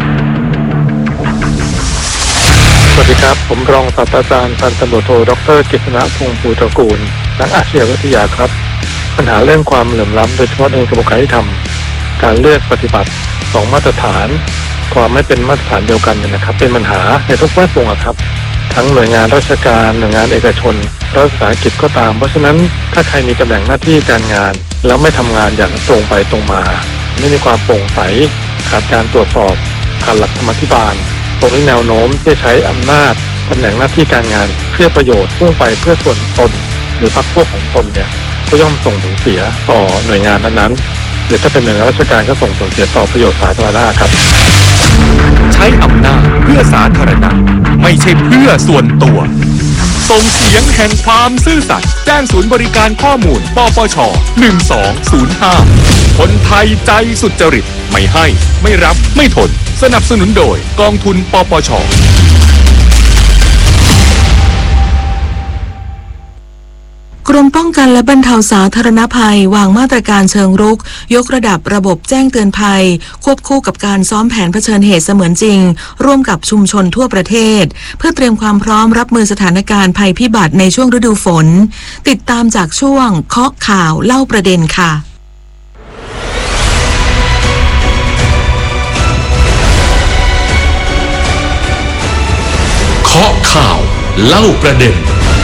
สวัสดีครับผมรองศาสตราจารย์พันตำรวจโทดร.กฤษณพงษ์ภูตระกูลนักอาชญาวิทยาครับปัญหาเรื่องความเหลื่อมล้ำโดยเฉพาะในกระบวนการยุติธรรมการเลือกปฏิบัติ2มาตรฐานความไม่เป็นมาตรฐานเดียวกันนะครับเป็นปัญหาในทุกแวดวงครับททั้งหน่วยงานราชการหน่วยงานเอกชนรัฐวิสาหกิจก็ตามเพราะฉะนั้นถ้าใครมีตำแหน่งหน้าที่การงานแล้วไม่ทำงานอย่างตรงไปตรงมาไม่มีความโปร่งใสขาดการตรวจสอบขาดหลักธรรมาภิบาลตรงนี้แนวโน้มที่ใช้อำนาจตำแหน่งหน้าที่การงานเพื่อประโยชน์พุ่งไปเพื่อส่วนตนหรือพรรคพวกของตนเนี่ยก็ย่อมส่งผลเสียต่อหน่วยงานนั้นๆหรือถ้าเป็นหน่วยงานราชการก็ส่งผลเสียต่อประโยชน์สาธารณะครับใช้อำนาจเพื่อสาธารณะไม่ใช่เพื่อส่วนตัวส่งเสียงแห่งความซื่อสัตย์แจ้งศูนย์บริการข้อมูลปปช1205คนไทยใจสุจริตไม่ให้ไม่รับไม่ทนสนับสนุนโดยกองทุนปปชกรมป้องกันและบรรเทาสาธารณภัยวางมาตรการเชิงรุกยกระดับระบบแจ้งเตือนภัยควบคู่กับการซ้อมแผนเผชิญเหตุเสมือนจริงร่วมกับชุมชนทั่วประเทศเพื่อเตรียมความพร้อมรับมือสถานการณ์ภัยพิบัติในช่วงฤดูฝนติดตามจากช่วงเคาะข่าวเล่าประเด็นค่ะเคาะข่าวเล่าประเด็น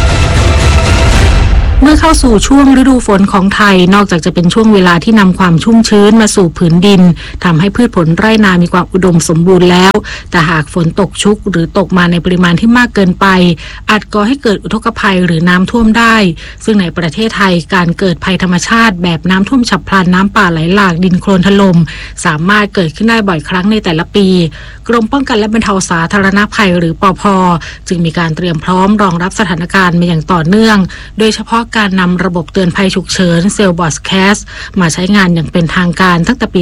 เมื่อเข้าสู่ช่วงฤดูฝนของไทยนอกจากจะเป็นช่วงเวลาที่นำความชุ่มชื้นมาสู่ผืนดินทำให้พืชผลไร่นามีความอุดมสมบูรณ์แล้วแต่หากฝนตกชุกหรือตกมาในปริมาณที่มากเกินไปอาจก่อให้เกิดอุทกภัยหรือน้ำท่วมได้ซึ่งในประเทศไทยการเกิดภัยธรรมชาติแบบน้ำท่วมฉับพลันน้ำป่าไหลหลากดินโคลนถล่มสามารถเกิดขึ้นได้บ่อยครั้งในแต่ละปีกรมป้องกันและบรรเทาสาธารณภัยหรือปภ.จึงมีการเตรียมพร้อมรองรับสถานการณ์มาอย่างต่อเนื่องโดยเฉพาะการนำระบบเตือนภัยฉุกเฉินเซลบอสแคสมาใช้งานอย่างเป็นทางการตั้งแต่ปี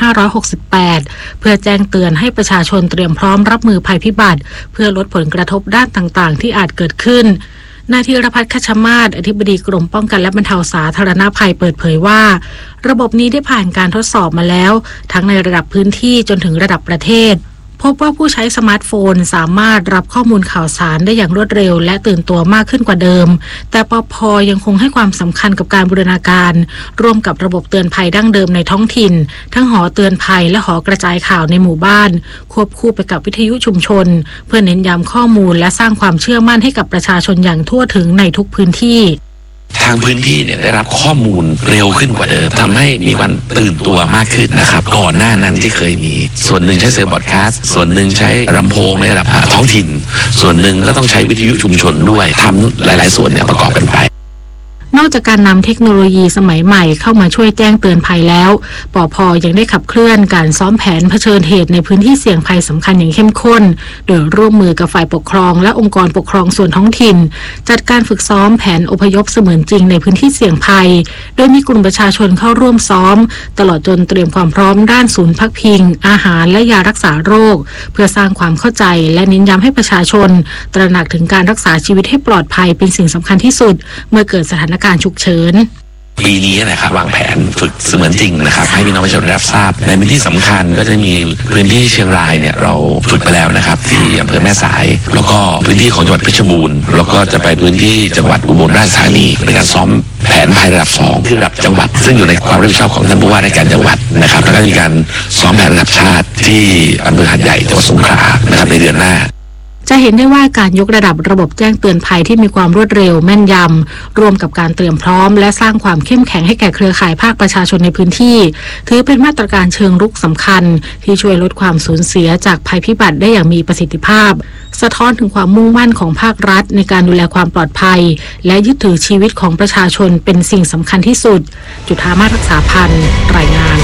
2568 เพื่อแจ้งเตือนให้ประชาชนเตรียมพร้อมรับมือภัยพิบัติเพื่อลดผลกระทบด้านต่างๆที่อาจเกิดขึ้นนายธีรพัฒน์ คัชมาศอธิบดีกรมป้องกันและบรรเทาสาธารณภัยเปิดเผยว่าระบบนี้ได้ผ่านการทดสอบมาแล้วทั้งในระดับพื้นที่จนถึงระดับประเทศพบว่าผู้ใช้สมาร์ทโฟนสามารถรับข้อมูลข่าวสารได้อย่างรวดเร็วและตื่นตัวมากขึ้นกว่าเดิมแต่ปภ.ยังคงให้ความสำคัญกับการบูรณาการร่วมกับระบบเตือนภัยดั้งเดิมในท้องถิ่นทั้งหอเตือนภัยและหอกระจายข่าวในหมู่บ้านควบคู่ไปกับวิทยุชุมชนเพื่อเน้นย้ำข้อมูลและสร้างความเชื่อมั่นให้กับประชาชนอย่างทั่วถึงในทุกพื้นที่ทางพื้นที่เนี่ยได้รับข้อมูลเร็วขึ้นกว่าเดิมทำให้มีวันตื่นตัวมากขึ้นนะครับก่อนหน้านั้นที่เคยมีส่วนหนึ่งใช้เซลล์บอดคาสต์ส่วนหนึ่งใช้ลำโพงในระดับท้องถิ่นส่วนหนึ่งก็ต้องใช้วิทยุชุมชนด้วยทำหลายๆส่วนเนี่ยประกอบกันไปนอกจากการนำเทคโนโลยีสมัยใหม่เข้ามาช่วยแจ้งเตือนภัยแล้วปภ.ยังได้ขับเคลื่อนการซ้อมแผนเผชิญเหตุในพื้นที่เสี่ยงภัยสำคัญอย่างเข้มข้นโดยร่วมมือกับฝ่ายปกครองและองค์กรปกครองส่วนท้องถิ่นจัดการฝึกซ้อมแผนอพยพเสมือนจริงในพื้นที่เสี่ยงภัยโดยมีกลุ่มประชาชนเข้าร่วมซ้อมตลอดจนเตรียมความพร้อมด้านศูนย์พักพิงอาหารและยารักษาโรคเพื่อสร้างความเข้าใจและเน้นย้ำให้ประชาชนตระหนักถึงการรักษาชีวิตให้ปลอดภัยเป็นสิ่งสำคัญที่สุดเมื่อเกิดสถานการณ์ฉุกเฉินปีนี้นะครับวางแผนฝึกเสมือนจริงนะครับให้พี่น้องประชาชนรับทราบในพื้นที่สำคัญก็จะมีพื้นที่เชียงรายเนี่ยเราฝึกไปแล้วนะครับที่อำเภอแม่สายแล้วก็พื้นที่ของจังหวัดเพชรบูรณ์แล้วก็จะไปพื้นที่จังหวัดอุบลราชธานีในการซ้อมแผนภัยระดับ2ที่ระดับจังหวัดซึ่งอยู่ในความรับผิดชอบของท่านผู้ว่าราชการจังหวัดนะครับแล้วก็มีการซ้อมแผนระดับชาติที่อำเภอหาดใหญ่จังหวัดสงขลานะครับในเดือนหน้าจะเห็นได้ว่าการยกระดับระบบแจ้งเตือนภัยที่มีความรวดเร็วแม่นยำรวมกับการเตรียมพร้อมและสร้างความเข้มแข็งให้แก่เครือข่ายภาคประชาชนในพื้นที่ถือเป็นมาตรการเชิงรุกสำคัญที่ช่วยลดความสูญเสียจากภัยพิบัติได้อย่างมีประสิทธิภาพสะท้อนถึงความมุ่งมั่นของภาครัฐในการดูแลความปลอดภัยและยึดถือชีวิตของประชาชนเป็นสิ่งสำคัญที่สุดจุฑามาศ รักษาพันธ์รายงาน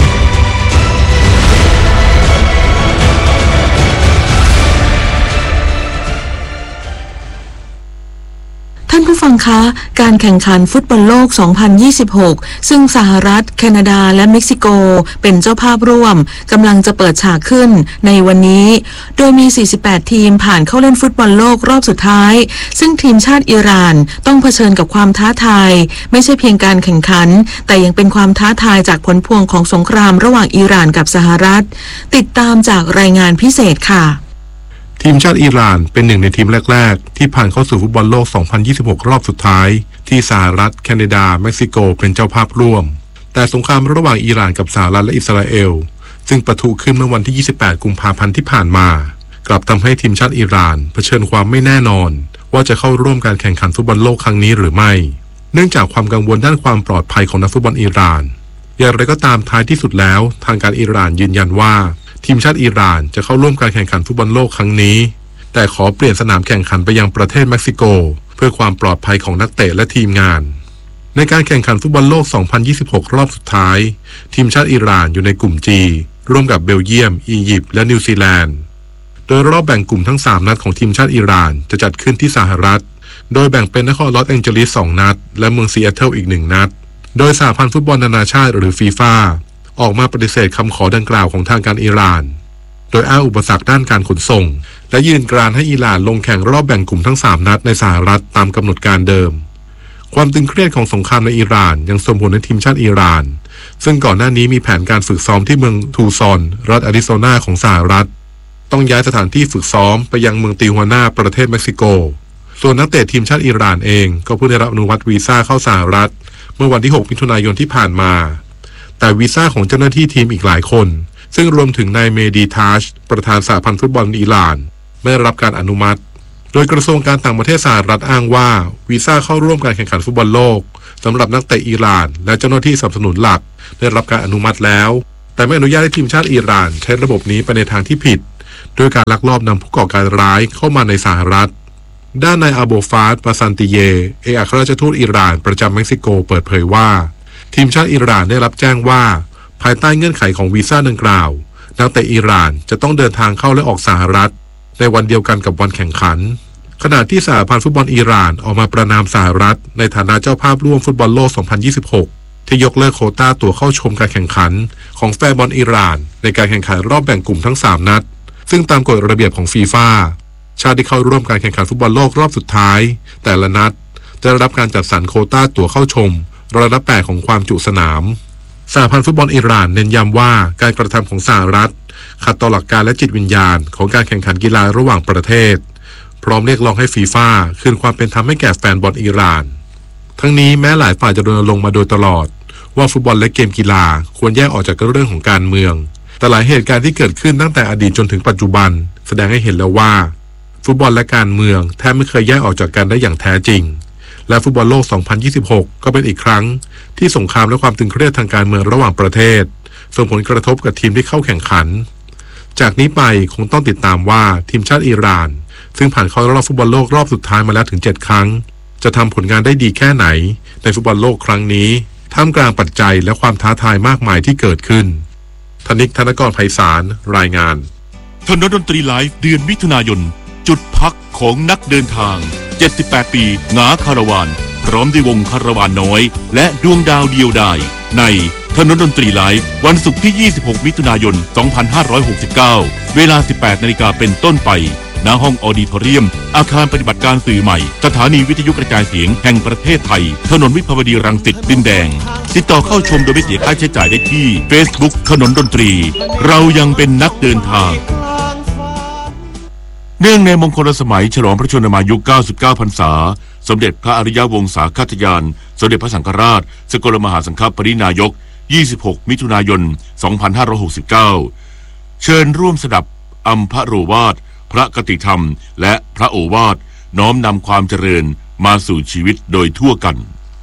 ท่านผู้ฟังคะการแข่งขันฟุตบอลโลก 2026 ซึ่งสหรัฐแคนาดาและเม็กซิโกเป็นเจ้าภาพร่วมกำลังจะเปิดฉากขึ้นในวันนี้โดยมี 48 ทีมผ่านเข้าเล่นฟุตบอลโลกรอบสุดท้ายซึ่งทีมชาติอิหร่านต้องเผชิญกับความท้าทายไม่ใช่เพียงการแข่งขันแต่ยังเป็นความท้าทายจากผลพวงของสงครามระหว่างอิหร่านกับสหรัฐติดตามจากรายงานพิเศษค่ะทีมชาติอิหร่านเป็นหนึ่งในทีมแรกๆที่ผ่านเข้าสู่ฟุตบอลโลก 2026 รอบสุดท้ายที่สหรัฐแคนาดาเม็กซิโกเป็นเจ้าภาพร่วมแต่สงครามระหว่างอิหร่านกับสหรัฐและอิสราเอลซึ่งปะทุขึ้นเมื่อวันที่ 28 กุมภาพันธ์ที่ผ่านมากลับทำให้ทีมชาติอิหร่านเผชิญความไม่แน่นอนว่าจะเข้าร่วมการแข่งขันฟุตบอลโลกครั้งนี้หรือไม่เนื่องจากความกังวลด้านความปลอดภัยของนักฟุตบอลอิหร่านอย่างไรก็ตามท้ายที่สุดแล้วทางการอิหร่านยืนยันว่าทีมชาติอิหร่านจะเข้าร่วมการแข่งขันฟุตบอลโลกครั้งนี้แต่ขอเปลี่ยนสนามแข่งขันไปยังประเทศเม็กซิโกเพื่อความปลอดภัยของนักเตะและทีมงานในการแข่งขันฟุตบอลโลก 2026 รอบสุดท้ายทีมชาติอิหร่านอยู่ในกลุ่ม G ร่วมกับเบลเยียมอียิปต์และนิวซีแลนด์โดยรอบแบ่งกลุ่มทั้ง3นัดของทีมชาติอิหร่านจะจัดขึ้นที่สหรัฐโดยแบ่งเป็นนครลอสแองเจลิส2นัดและเมืองซีแอตเทิลอีก1นัดโดยสหพันธ์ฟุตบอลนานาชาติหรือฟีฟ่าออกมาปฏิเสธคำขอดังกล่าวของทางการอิหร่านโดยอ้างอุปสรรคด้านการขนส่งและยืนกรานให้อิหร่านลงแข่งรอบแบ่งกลุ่มทั้ง3นัดในสหรัฐตามกำหนดการเดิมความตึงเครียดของสงครามในอิหร่านยังส่งผลในทีมชาติอิหร่านซึ่งก่อนหน้านี้มีแผนการฝึกซ้อมที่เมืองทูซอนรัฐอาริโซนาของสหรัฐต้องย้ายสถานที่ฝึกซ้อมไปยังเมืองติฮวาน่าประเทศเม็กซิโกส่วนนักเตะทีมชาติอิหร่านเองก็เพิ่งได้รับอนุมัติวีซ่าเข้าสหรัฐเมื่อวันที่6 มิถุนายนที่ผ่านมาแต่วีซ่าของเจ้าหน้าที่ทีมอีกหลายคนซึ่งรวมถึงนายเมดีทาชประธานสหพันธ์ฟุตบอลอิหร่านไม่ได้รับการอนุมัติโดยกระทรวงการต่างประเทศสหรัฐอ้างว่าวีซ่าเข้าร่วมการแข่งขันฟุตบอลโลกสำหรับนักเตะอิหร่านและเจ้าหน้าที่สนับสนุนหลักได้รับการอนุมัติแล้วแต่ไม่อนุญาตให้ทีมชาติอิหร่านใช้ระบบนี้ไปในทางที่ผิดโดยการลักลอบนำผู้ก่อการร้ายเข้ามาในสหรัฐด้านนายอาโบฟาดปาซันติเยเอกอัครราชทูตอิหร่านประจำเม็กซิโกเปิดเผยว่าทีมชาติอิหร่านได้รับแจ้งว่าภายใต้เงื่อนไขของวีซ่าดังกล่าวนักเตะอิหร่านจะต้องเดินทางเข้าและออกสหรัฐในวันเดียวกันกับวันแข่งขันขณะที่สหพันธ์ฟุตบอลอิหร่านออกมาประนามสหรัฐในฐานะเจ้าภาพร่วมฟุตบอลโลก 2026 ที่ยกเลิกโควต้าตั๋วเข้าชมการแข่งขันของแฟนบอลอิหร่านในการแข่งขันรอบแบ่งกลุ่มทั้ง3นัดซึ่งตามกฎระเบียบของฟีฟ่าชาติที่เข้าร่วมการแข่งขันฟุตบอลโลกรอบสุดท้ายแต่ละนัดจะได้รับการจัดสรรโควต้าตั๋วเข้าชมร้อยละ 8ของความจุสนามสหพันธ์ฟุตบอลอิหร่านเน้นย้ำว่าการกระทำของสหรัฐขัดต่อหลักการและจิตวิญญาณของการแข่งขันกีฬาระหว่างประเทศพร้อมเรียกร้องให้ฟีฟ่าคืนความเป็นธรรมให้แก่แฟนบอลอิหร่านทั้งนี้แม้หลายฝ่ายจะรณรงค์มาโดยตลอดว่าฟุตบอลและเกมกีฬาควรแยกออกจากเรื่องของการเมืองแต่หลายเหตุการณ์ที่เกิดขึ้นตั้งแต่อดีตจนถึงปัจจุบันแสดงให้เห็นแล้วว่าฟุตบอลและการเมืองแทบไม่เคยแยกออกจากกันได้อย่างแท้จริงและฟุตบอลโลก 2026 ก็เป็นอีกครั้งที่สงครามและความตึงเครียดทางการเมืองระหว่างประเทศส่งผลกระทบกับทีมที่เข้าแข่งขันจากนี้ไปคงต้องติดตามว่าทีมชาติอิหร่านซึ่งผ่านเข้ารอบฟุตบอลโลกรอบสุดท้ายมาแล้วถึง7ครั้งจะทำผลงานได้ดีแค่ไหนในฟุตบอลโลกครั้งนี้ท่ามกลางปัจจัยและความท้าทายมากมายที่เกิดขึ้นธนิก ธนกร ไพศาลรายงานถนนดนตรีไลฟ์เดือนมิถุนายนจุดพักของนักเดินทาง78ปีหงาคาราวานพร้อมด้วยวงคาราวานน้อยและดวงดาวเดียวดายในถนนดนตรีไลฟ์วันศุกร์ที่26มิถุนายน2569เวลา 18 นาฬิกาเป็นต้นไปณห้องออดิทอเรียมอาคารปฏิบัติการสื่อใหม่สถานีวิทยุกระจายเสียงแห่งประเทศไทยถนนวิภาวดีรังสิตดินแดงติดต่อเข้าชมโดยไม่เสียค่าใช้จ่ายได้ที่ Facebook ถนนดนตรีเรายังเป็นนักเดินทางเนื่องในมงคลสมัยฉลองพระชนมายุ 99 พรรษาสมเด็จพระอริยวงศาคาตยานสมเด็จพระสังฆราชสกลมหาสังฆปรินายก26 มิถุนายน 2569เชิญร่วมสดับอัมพโรวาทพระกติธรรมและพระโอวาทน้อมนำความเจริญมาสู่ชีวิตโดยทั่วกัน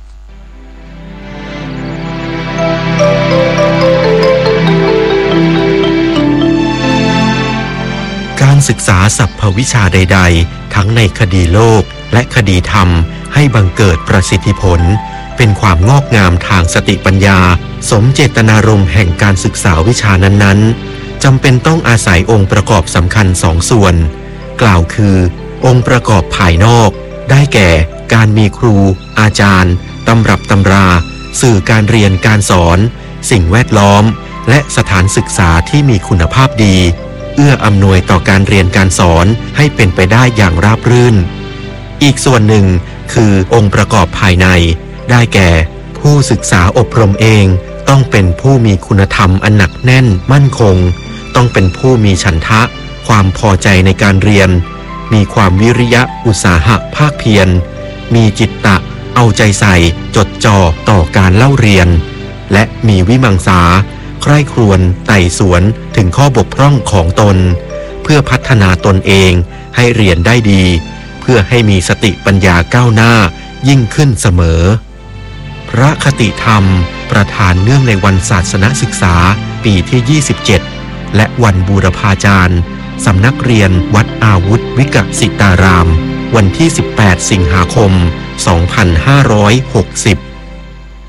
การศึกษาสรรพวิชาใดๆทั้งในคดีโลกและคดีธรรมให้บังเกิดประสิทธิผลเป็นความงอกงามทางสติปัญญาสมเจตนารมณ์แห่งการศึกษาวิชานั้นๆจำเป็นต้องอาศัยองค์ประกอบสำคัญ2 ส่วนกล่าวคือองค์ประกอบภายนอกได้แก่การมีครูอาจารย์ตำรับตำราสื่อการเรียนการสอนสิ่งแวดล้อมและสถานศึกษาที่มีคุณภาพดีเอื้ออำนวยต่อการเรียนการสอนให้เป็นไปได้อย่างราบรื่นอีกส่วนหนึ่งคือองค์ประกอบภายในได้แก่ผู้ศึกษาอบรมเองต้องเป็นผู้มีคุณธรรมอันหนักแน่นมั่นคงต้องเป็นผู้มีฉันทะความพอใจในการเรียนมีความวิริยะอุตสาหะภาคเพียรมีจิตตะเอาใจใส่จดจ่อต่อการเล่าเรียนและมีวิมังสาใคร่ครวญไต่สวนถึงข้อบกพร่องของตนเพื่อพัฒนาตนเองให้เรียนได้ดีเพื่อให้มีสติปัญญาก้าวหน้ายิ่งขึ้นเสมอพระคติธรรมประธานเนื่องในวันศาสนศึกษาปีที่ 27 และวันบูรพาจารย์สำนักเรียนวัดอาวุธวิกสิตารามวันที่ 18 สิงหาคม 2560